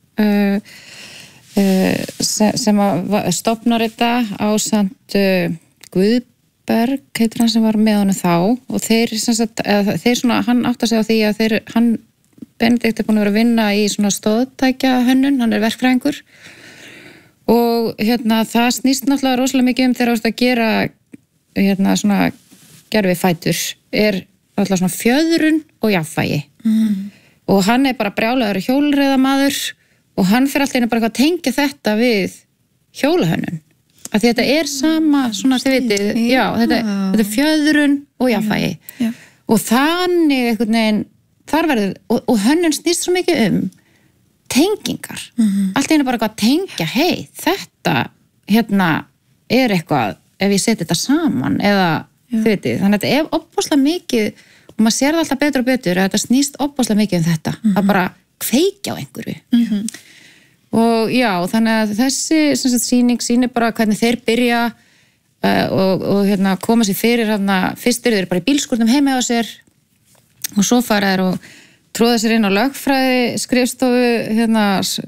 [SPEAKER 4] að stofnar þetta ásamt Guðberg heitir hann sem var með honum þá og þeir svona, hann átt að segja á því að Benedikt er búin að vera að vinna í svona stóðtækja hönnun, hann er verkfræðingur og það snýst náttúrulega rosalega mikið þegar ást að gera svona gervifætur er alltaf svona fjöðrun og jafnvægi og hann er bara brjálaður hjólreiðamaður og hann fyrir alltaf bara að tengja þetta við hjólahönnun af því þetta er sama svona þið vitið, þetta er fjöðrun og jafnvægi og þannig einhvern veginn þar verður, og hönnun snýst svo mikið tengingar allt einu bara eitthvað að tengja þetta er eitthvað ef ég seti þetta saman eða þið veitir, þannig að þetta er opbáslega mikið og maður sér það alltaf betur og betur að þetta snýst opbáslega mikið þetta að bara kveikja á einhverju og já, þannig að þessi sýning sýnir bara hvernig þeir byrja og koma sér fyrir fyrst eru þeir bara í bílskúrnum heima á sér og svo fara þeir og tróða sér inn á lögfræði skrifstofu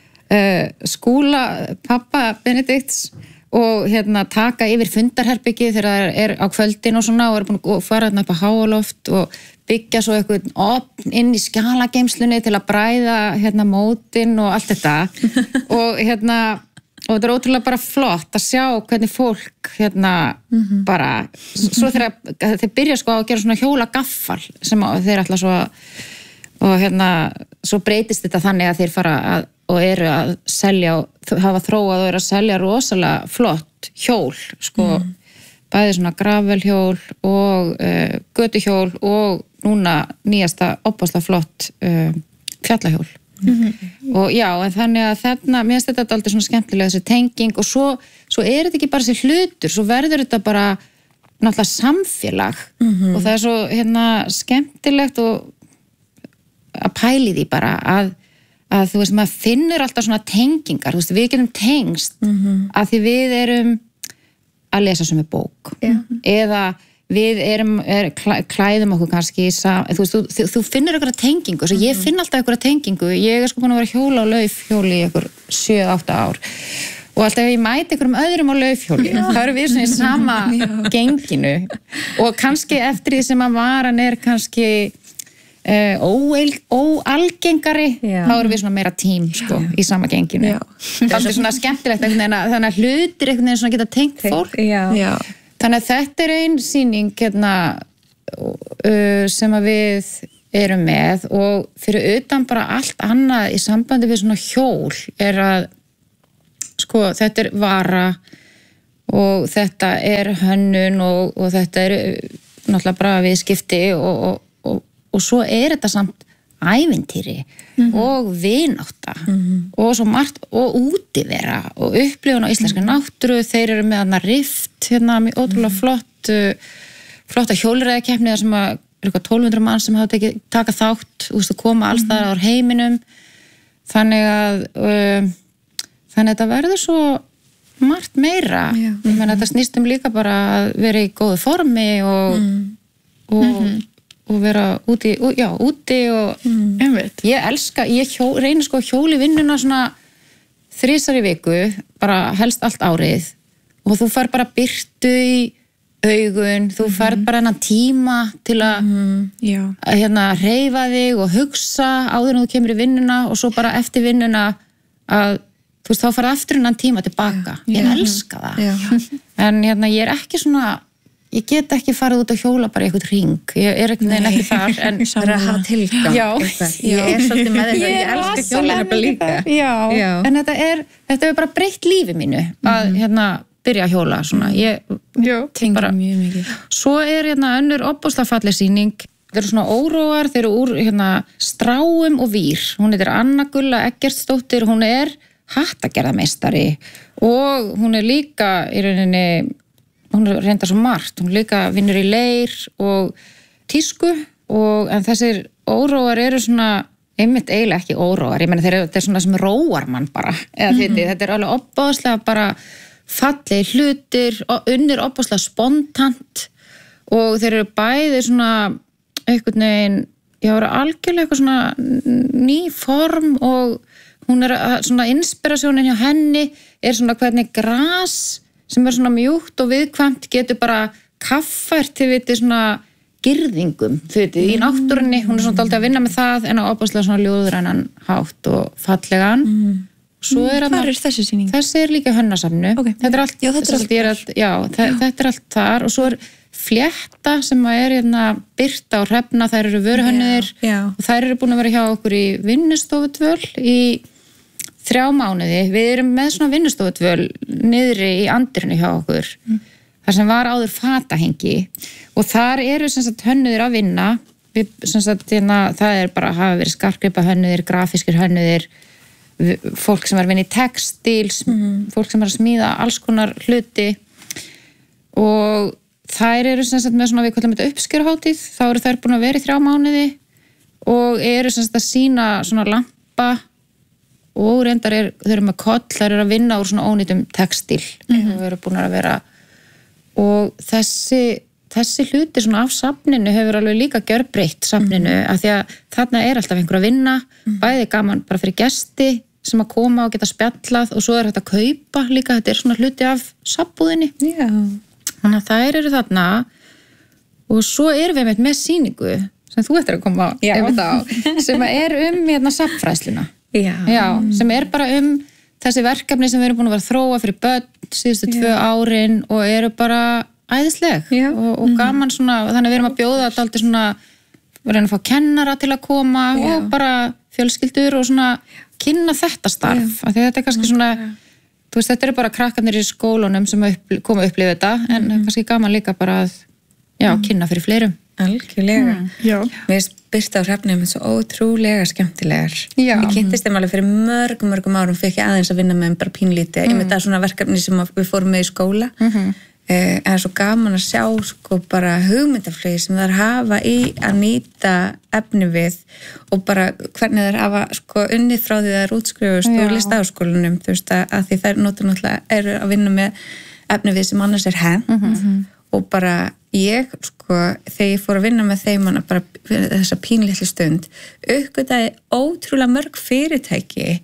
[SPEAKER 4] skúla pappa Benedikts og taka yfir fundarherbyggi þegar það er á kvöldin og svona og er búin að fara upp á háaloft og byggja svo eitthvað opn inn í skjalageymslunni til að bræða mótin og allt þetta og þetta er ótrúlega bara flott að sjá hvernig fólk bara svo þegar þeir byrja sko að gera svona hjólagaffal sem þeir ætla svo og svo breytist þetta þannig að þeir fara og eru að selja og hafa þróað og eru að selja rosalega flott hjól sko bæði svona gravelhjól og götuhjól og núna nýjasta opbáslega flott fjallahjól og já, en þannig að þarna mér finnst þetta aldrei svona skemmtilega þessi tenging og svo er þetta ekki bara þessi hlutur svo verður þetta bara náttúrulega samfélag og það er svo skemmtilegt og að pæli því bara að þú veist, maður finnur alltaf svona tengingar, þú veist, við getum tengst að því við erum að lesa sem er bók eða við klæðum okkur kannski þú veist, þú finnur einhverja tengingu svo ég finn alltaf einhverja tengingu, ég er sko búin að vera hjóla á laufhjóli í einhver 7-8 ár og alltaf ef ég mæti einhverjum öðrum á laufhjóli þá erum við svona í sama genginu og kannski eftir því sem að varan kannski óalgengari þá erum við svona meira tím sko, í sama genginu það er svona skemmtilegt þannig að hlutir einhvern veginn svona geta tengt fólk þannig að þetta ein sýning sem að við erum með og fyrir utan bara allt annað í sambandi við svona hjól að sko þetta vara og þetta hönnun og þetta náttúrulega bara viðskipti og svo þetta samt ævintýri og vinátta og svo margt og útivera og upplifun á íslenska náttúru þeir eru með hana Rift ótrúlega flotta hjólreiðakeppni þar sem að eitthvað 1200 mann sem hafa taka þátt og koma alls þar á heiminum þannig að þetta verður svo margt meira ég meina þetta snýst líka bara að vera í góðu formi og vera úti og ég reyni sko að hjóli vinnuna svona 3 í viku bara helst allt árið og þú fær bara birtu í augun, þú færð bara hennan tíma til að hreyfa þig og hugsa áður en þú kemur í vinnuna og svo bara eftir vinnuna að þú veist þá færð aftur hennan tíma tilbaka ég elska það en ég ekki svona ég get ekki farið út að hjóla bara í eitthvað hring ég einhvern veginn ekki þar en
[SPEAKER 1] það að hafa tilgang ég svolítið með þetta, ég elska hjóla líka
[SPEAKER 4] en þetta bara breytt lífi mínu að byrja að hjóla svona
[SPEAKER 3] bara mjög mikið
[SPEAKER 4] svo önnur ofboðslega falleg sýning þeir eru svona óróar, þeir eru úr stráum og vír, hún heitir Anna Gulla Eggertsdóttir, hún hattagerðarmeistari og hún líka í rauninni hún reyndar svo margt, hún líka vinnur í leir og tísku en þessir óróar eru svona einmitt eiginlega ekki óróar, ég meina þetta svona sem róar mann bara, þetta alveg ofboðslega bara fallegi hlutir og unnir opaslega spontant og þeir eru bæði svona einhvern veginn, ég voru algjörlega eitthvað svona ný form og hún svona inspirasjónin hjá henni svona hvernig gras sem svona mjúkt og viðkvæmt getur bara kaffært til svona girðingum í náttúrunni, hún svona dálítið að vinna með það en á opaslega svona ljóðrænan hátt og fallegan svo
[SPEAKER 3] Hvar þessi sýning?
[SPEAKER 4] Þessi líka Hönnasafnu þetta allt, þetta allt þar og svo flétta sem Birta og Hrefna, þær eru vöruhönnuðir og þær eru búin að vera hjá okkur í vinnustofudvöl í 3 mánuði, við erum með svona vinnustofudvöl niðri í andirinu hjá okkur þar sem var áður fatahengi og þar eru sem sagt hönnuðir að vinna það bara hafa verið skarkgripa hönnuðir, grafískir hönnuðir fólk sem er að vinna í textíl fólk sem er að smíða alls konar hluti og þær eru sem sagt með svona við kallum þetta uppskeruhátíð, þá eru þær búin að vera í 3 mánuði og eru sem sagt að sýna svona lampa og reyndar þau eru með koll, þær eru að vinna úr svona ónýtum textíl og eru búin að vera og þessi hluti svona af safninu hefur alveg líka gjörbreytt safninu af því að þarna alltaf einhver að vinna bæði gaman bara fyrir gesti sem að koma og geta spjallað og svo þetta að kaupa líka, þetta svona hluti af safnbúðinni þannig að þær eru þarna og svo erum við með sýningu sem þú ættir að koma á sem er safnfræðsluna sem bara þessi verkefni sem við erum búin að vera að þróa fyrir börn síðustu 2 árin og eru bara æðisleg og gaman svona, þannig við erum að bjóða alltaf svona, við erum að fá kennara til að koma og bara fjölskyldur og svona kynna þetta starf af því þetta kannski svona þú veist, þetta eru bara krakkarnir í skólunum sem koma að upplifa þetta en kannski gaman líka bara að kynna fyrir fleirum
[SPEAKER 1] algjörlega mér finnst Birta og Hrefna svo ótrúlega skemmtilegar ég kynntist þeim alveg fyrir mörgum árum fyrir ekki aðeins að vinna með þeim bara pínlítið ég með það svona verkefni sem við fórum með í skóla en svo gaman að sjá sko bara hugmyndaflögi sem þær hafa í að nýta efni við og bara hvernig þær hafa sko unnið frá því þær útskrifust úr listaháskólanum þú veist að því þær náttúrulega eru að vinna með efni við sem annars hent og bara ég sko þegar ég fór að vinna með þeim bara þessa pínlitli stund uppgötaði ótrúlega mörg fyrirtæki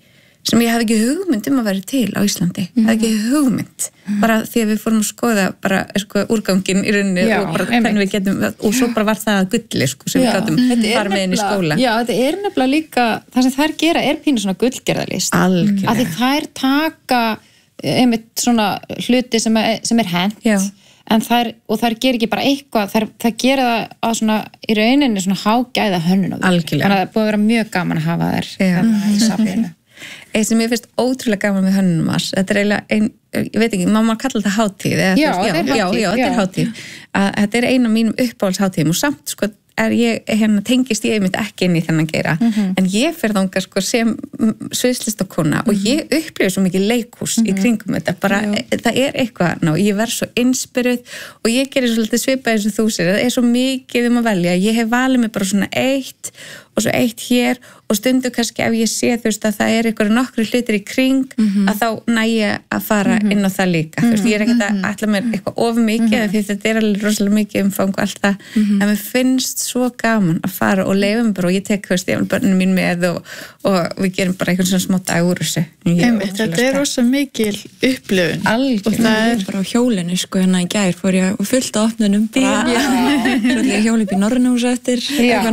[SPEAKER 1] sem ég hafði ekki hugmynd að vera til á Íslandi, hafði ekki hugmynd bara því að við fórum að skoða bara úrganginn í rauninni og bara hvernig við getum, og svo bara var það gulli sem við gátum fara með inn í skóla.
[SPEAKER 4] Já, þetta nefnilega líka, það sem þær gera pínu svona gullgerðarlist. Algjörlega. Af því þær taka einmitt svona hluti sem hent, en þær ger ekki bara eitthvað, þær gera það að svona í rauninni svona hágæða hönnun. Algjörlega. Þannig að það búið að vera mjög gaman að hafa þær í safninu.
[SPEAKER 1] Eitt sem ég finnst ótrúlega gaman með Hönnunarmars, þetta eiginlega ég veit ekki, má kalla þetta hátíð þetta hátíð. Þetta eina af mínum uppáhaldshátíðum og samt ég tengist ég einmitt ekki inn í þennan geira, en ég fer þangað sem sviðslistakona og ég upplifi svo mikið leikhús í kringum þetta, bara það eitthvað, ég verð svo inspiruð og ég gerir svolítið svipað eins og þú sér, það svo mikið að velja, ég hef valið mig bara svona eitt og svo eitt hér og stundu kannski ef ég sé þú veist að það eitthvað nokkru hlutir í kring að þá næ ég að fara inn á það líka, þú veist, ég ekkert að ætla mér eitthvað of mikið því þetta alveg rosalega mikið umfang og allt það, en mér finnst svo gaman að fara og leifa mig bara og ég tek, þú veist, ég vil börnum mín með og við gerum bara eitthvað svona smá dag úr þessu.
[SPEAKER 2] Þetta rosa mikil upplifun.
[SPEAKER 3] Og það bara á hjólinu, í gær fór ég og fullt á opnunum bara, ég hjóli upp í Norrnús eftir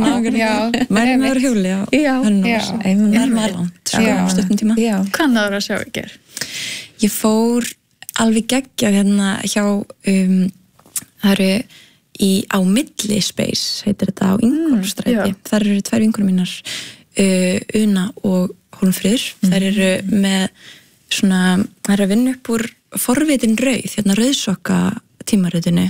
[SPEAKER 3] maður hjóli á Hönnunarmars, maður langt stuttum tíma.
[SPEAKER 2] Hvað náður að sjá í gær?
[SPEAKER 3] Ég fór alveg geggjað hjá það eru á Milli Space, heitir þetta á Ingólfsstræti. Þar eru tvær vinkonur mínar, Una og Hólmfríður. Þær eru með svona, þær eru að vinna upp úr forvitin rauð, rauðsokka tímaritinu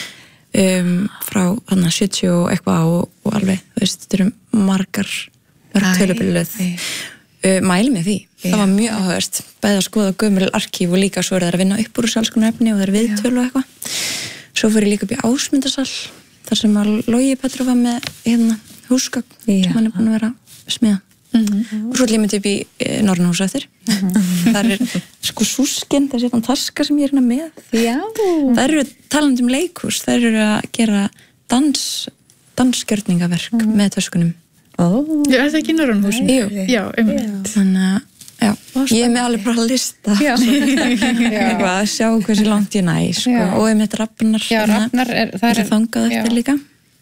[SPEAKER 3] frá 70 og eitthvað og alveg, þú veist, þetta eru margar tölubilluð. Mæli með því. Það var mjög áhugavert, bæði að skoða gömul arkíf og líka svo eru þær að vinna upp úr alls konar efni og þær viðtölu og eitthvað. Svo fór ég líka upp í Ásmundarsal, þar sem að Logi Petrov var með húsgögn sem hann búin að vera að smiða. Og svo límið upp í Norrnús eftir. Það súskinn, það sétan taska sem ég er með. Það eru talandi leikhús, það eru að gera dansgjörningaverk með töskunum.
[SPEAKER 2] Já, það ekki í Norrnúsinu? Já,
[SPEAKER 3] þannig að ég með alveg bara að lista eitthvað að sjá hversu langt ég næ og með Rafnar það er þangað eftir líka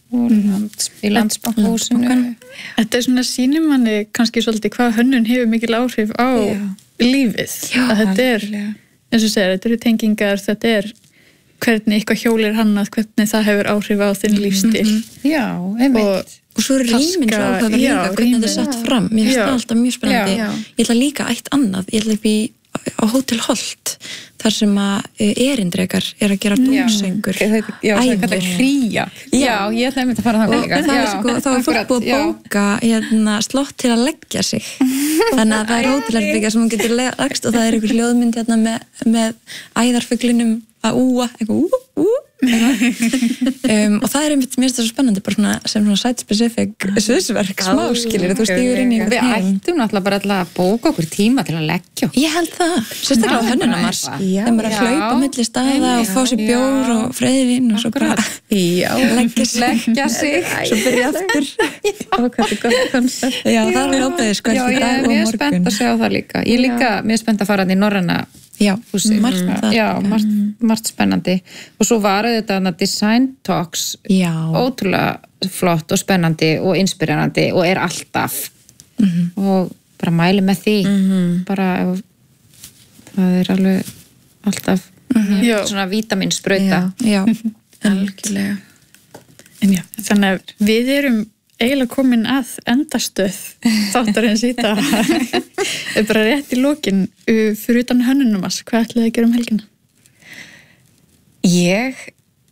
[SPEAKER 4] í Landsbankahúsinu.
[SPEAKER 2] Þetta svona sýnir manni kannski svolítið hvað hönnun hefur mikil áhrif á lífið. Að þetta eins og segir, þetta eru tengingar, þetta hvernig eitthvað hjólir hannað, hvernig það hefur áhrif á þinn lífstíl.
[SPEAKER 4] Já, einmitt.
[SPEAKER 3] Og svo er rýmin svo áhugaverð líka, hvernig þetta er sett fram. Mér finnst það alltaf mjög spennandi. Ég ætla líka eitt annað, ég ætla upp á Hótel Holt, þar sem að erindrekar að gera dúnsengur.
[SPEAKER 4] Já, það kallar hría. Já, ég ætla einmitt að fara þangað líka.
[SPEAKER 3] Þá er fólk búið að bóka slott til að leggja sig. Þannig að það er hótelherbergja sem hún getur leggst og það er einhver hljóðmynd með æðarfuglinum að úa, eitthvað og það er einmitt, mér finnst það svo spennandi bara svona, sem svona site-specific sviðsverk, smáskilir, þú stígur inn í
[SPEAKER 4] við ættum náttúrulega bara að bóka okkur tíma til að leggja okkur.
[SPEAKER 3] Ég held það, sérstaklega á Hönnunarmars þegar maður að hlaupa milli staða og fá sér bjór og freyðvin og svo bara leggja sig svo byrja aftur
[SPEAKER 1] og hvað er gott koncept.
[SPEAKER 3] Já, það er alveg ábæðið sko eftir dag og morgun.
[SPEAKER 4] Ég er spennt að sjá það líka. Ég er líka mjög spennt að fara í Norræna húsi. Margt spennandi. Og svo var þetta Design Talks ótrúlega flott og spennandi og inspirerandi og er alltaf og bara mæli með því bara það er alveg alltaf svona vítaminsprauta.
[SPEAKER 3] Já, algjörlega.
[SPEAKER 2] Þannig að við erum eiginlega komin að endastöð þáttarins í dag. Bara rétt í lokin fyrir utan Hönnunarmars, hvað ætlaði að gera helgina?
[SPEAKER 1] Ég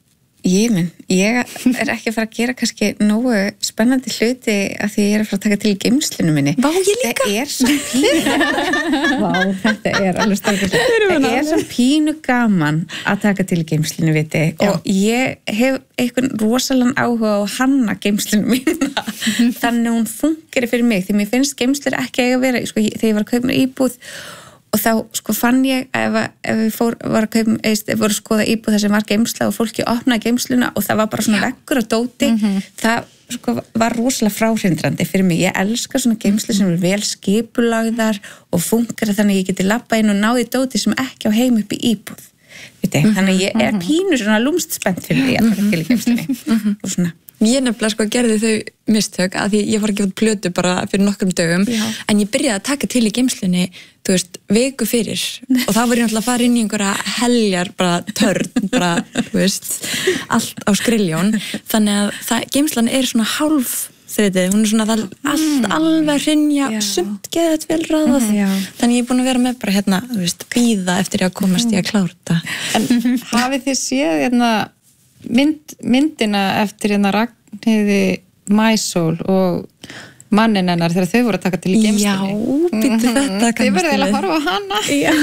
[SPEAKER 1] er ekki að fara að gera kannski nógu spennandi hluti af því ég er að fara að taka til geymslunum minni.
[SPEAKER 3] Vá, ég líka!
[SPEAKER 1] Það er svo pínu Vá, þetta er alveg starfið. Það er svo pínu gaman að taka til geymslunum, viti. Og ég hef eitthvað rosalega áhuga á að hanna geymslunum mína. Þannig hún fungeri fyrir mig, því mér finnst geymslur ekki að vera, þegar ég var að kaupa mér íbúð og þá sko fann ég ef við var að kaupa, voru að skoða íbúð þar sem var geymsla og fólki opnaði geymsluna og það var bara svona veggur á dóti, það sko var rosalega fráhrindrandi fyrir mig. Ég elska svona geymslu sem er vel skipulagðar og funkar þannig að ég geti labbað inn og náði dóti sem ekki á heim upp í íbúð. Þannig að ég pínur svona lúmst spennt fyrir því að taka til í geymslunni og svona.
[SPEAKER 3] Ég nefnilega sko gerði þau mistök að því ég var ekki fótt plötu bara fyrir nokkrum dögum en ég byrjaði að taka til í geymslunni þú veist, viku fyrir og þá var ég náttúrulega að fara inn í einhverja heljar bara törn, bara, þú veist allt á skriljón þannig að geymslan er svona hálf þriðið, hún er svona allt alveg að hrynja, sumt geðið vel ráðað þannig ég er búin að vera með bara hérna, þú veist, bíða eftir að komast ég að klára þetta.
[SPEAKER 4] En hafið þið séð hérna myndina eftir hérna Ragnheiði Maísól og mannin hennar þegar þau voru að taka til í geymslunni?
[SPEAKER 3] Já, býttu þetta
[SPEAKER 4] Þið verðið að horfa á hana. Já.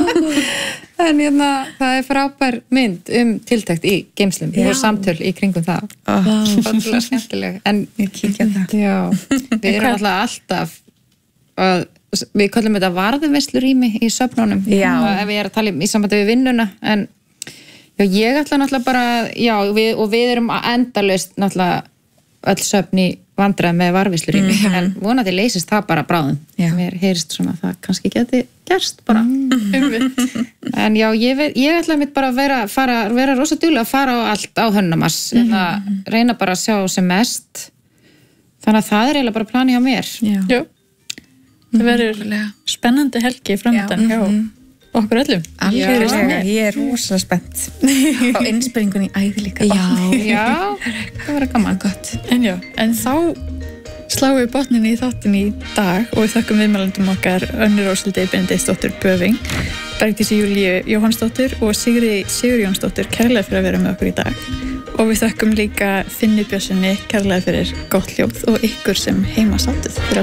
[SPEAKER 4] En hérna, það er frábær mynd tiltekt í geymslum og samtöl í kringum það. Ótrúlega skemmtileg. En
[SPEAKER 1] ég kíkja það.
[SPEAKER 4] Já, við erum alltaf að við kallum þetta varðveislurými í söfnunum. Já. Ef ég er að tala í sambandi við vinnuna, en já, ég ætla náttúrulega bara, já, við erum endalaust náttúrulega öll söfn í vandræði með varðveislurými, en vonandi leysist það bara bráðum. Mér heyrist svona það kannski geti gerst bara. En já, ég ætla mitt bara að vera rosa duglega að fara á allt á Hönnunarmars, reyna bara að sjá sem mest. Þannig að það er eiginlega bara plani hjá mér.
[SPEAKER 2] Já. Það verður spennandi helgi framöndan hjá okkur öllum.
[SPEAKER 1] Algjörlega, ég er rosalega spennt á innspyrningunni í æði líka.
[SPEAKER 4] Já, það verður gaman.
[SPEAKER 1] Gott.
[SPEAKER 2] En þá sláum við botnin í þáttin í dag og við þökkum viðmælandum okkar Önnu Róshildi Benediktsdóttur Böfing, Bergdísi Júlíu Jóhannsdóttur og Sigurjónsdóttur kærlega fyrir að vera með okkur í dag. Og við þökkum líka Finni Björnssoni kærlega fyrir gott hljóð og ykkur sem heima sátuð fyrir að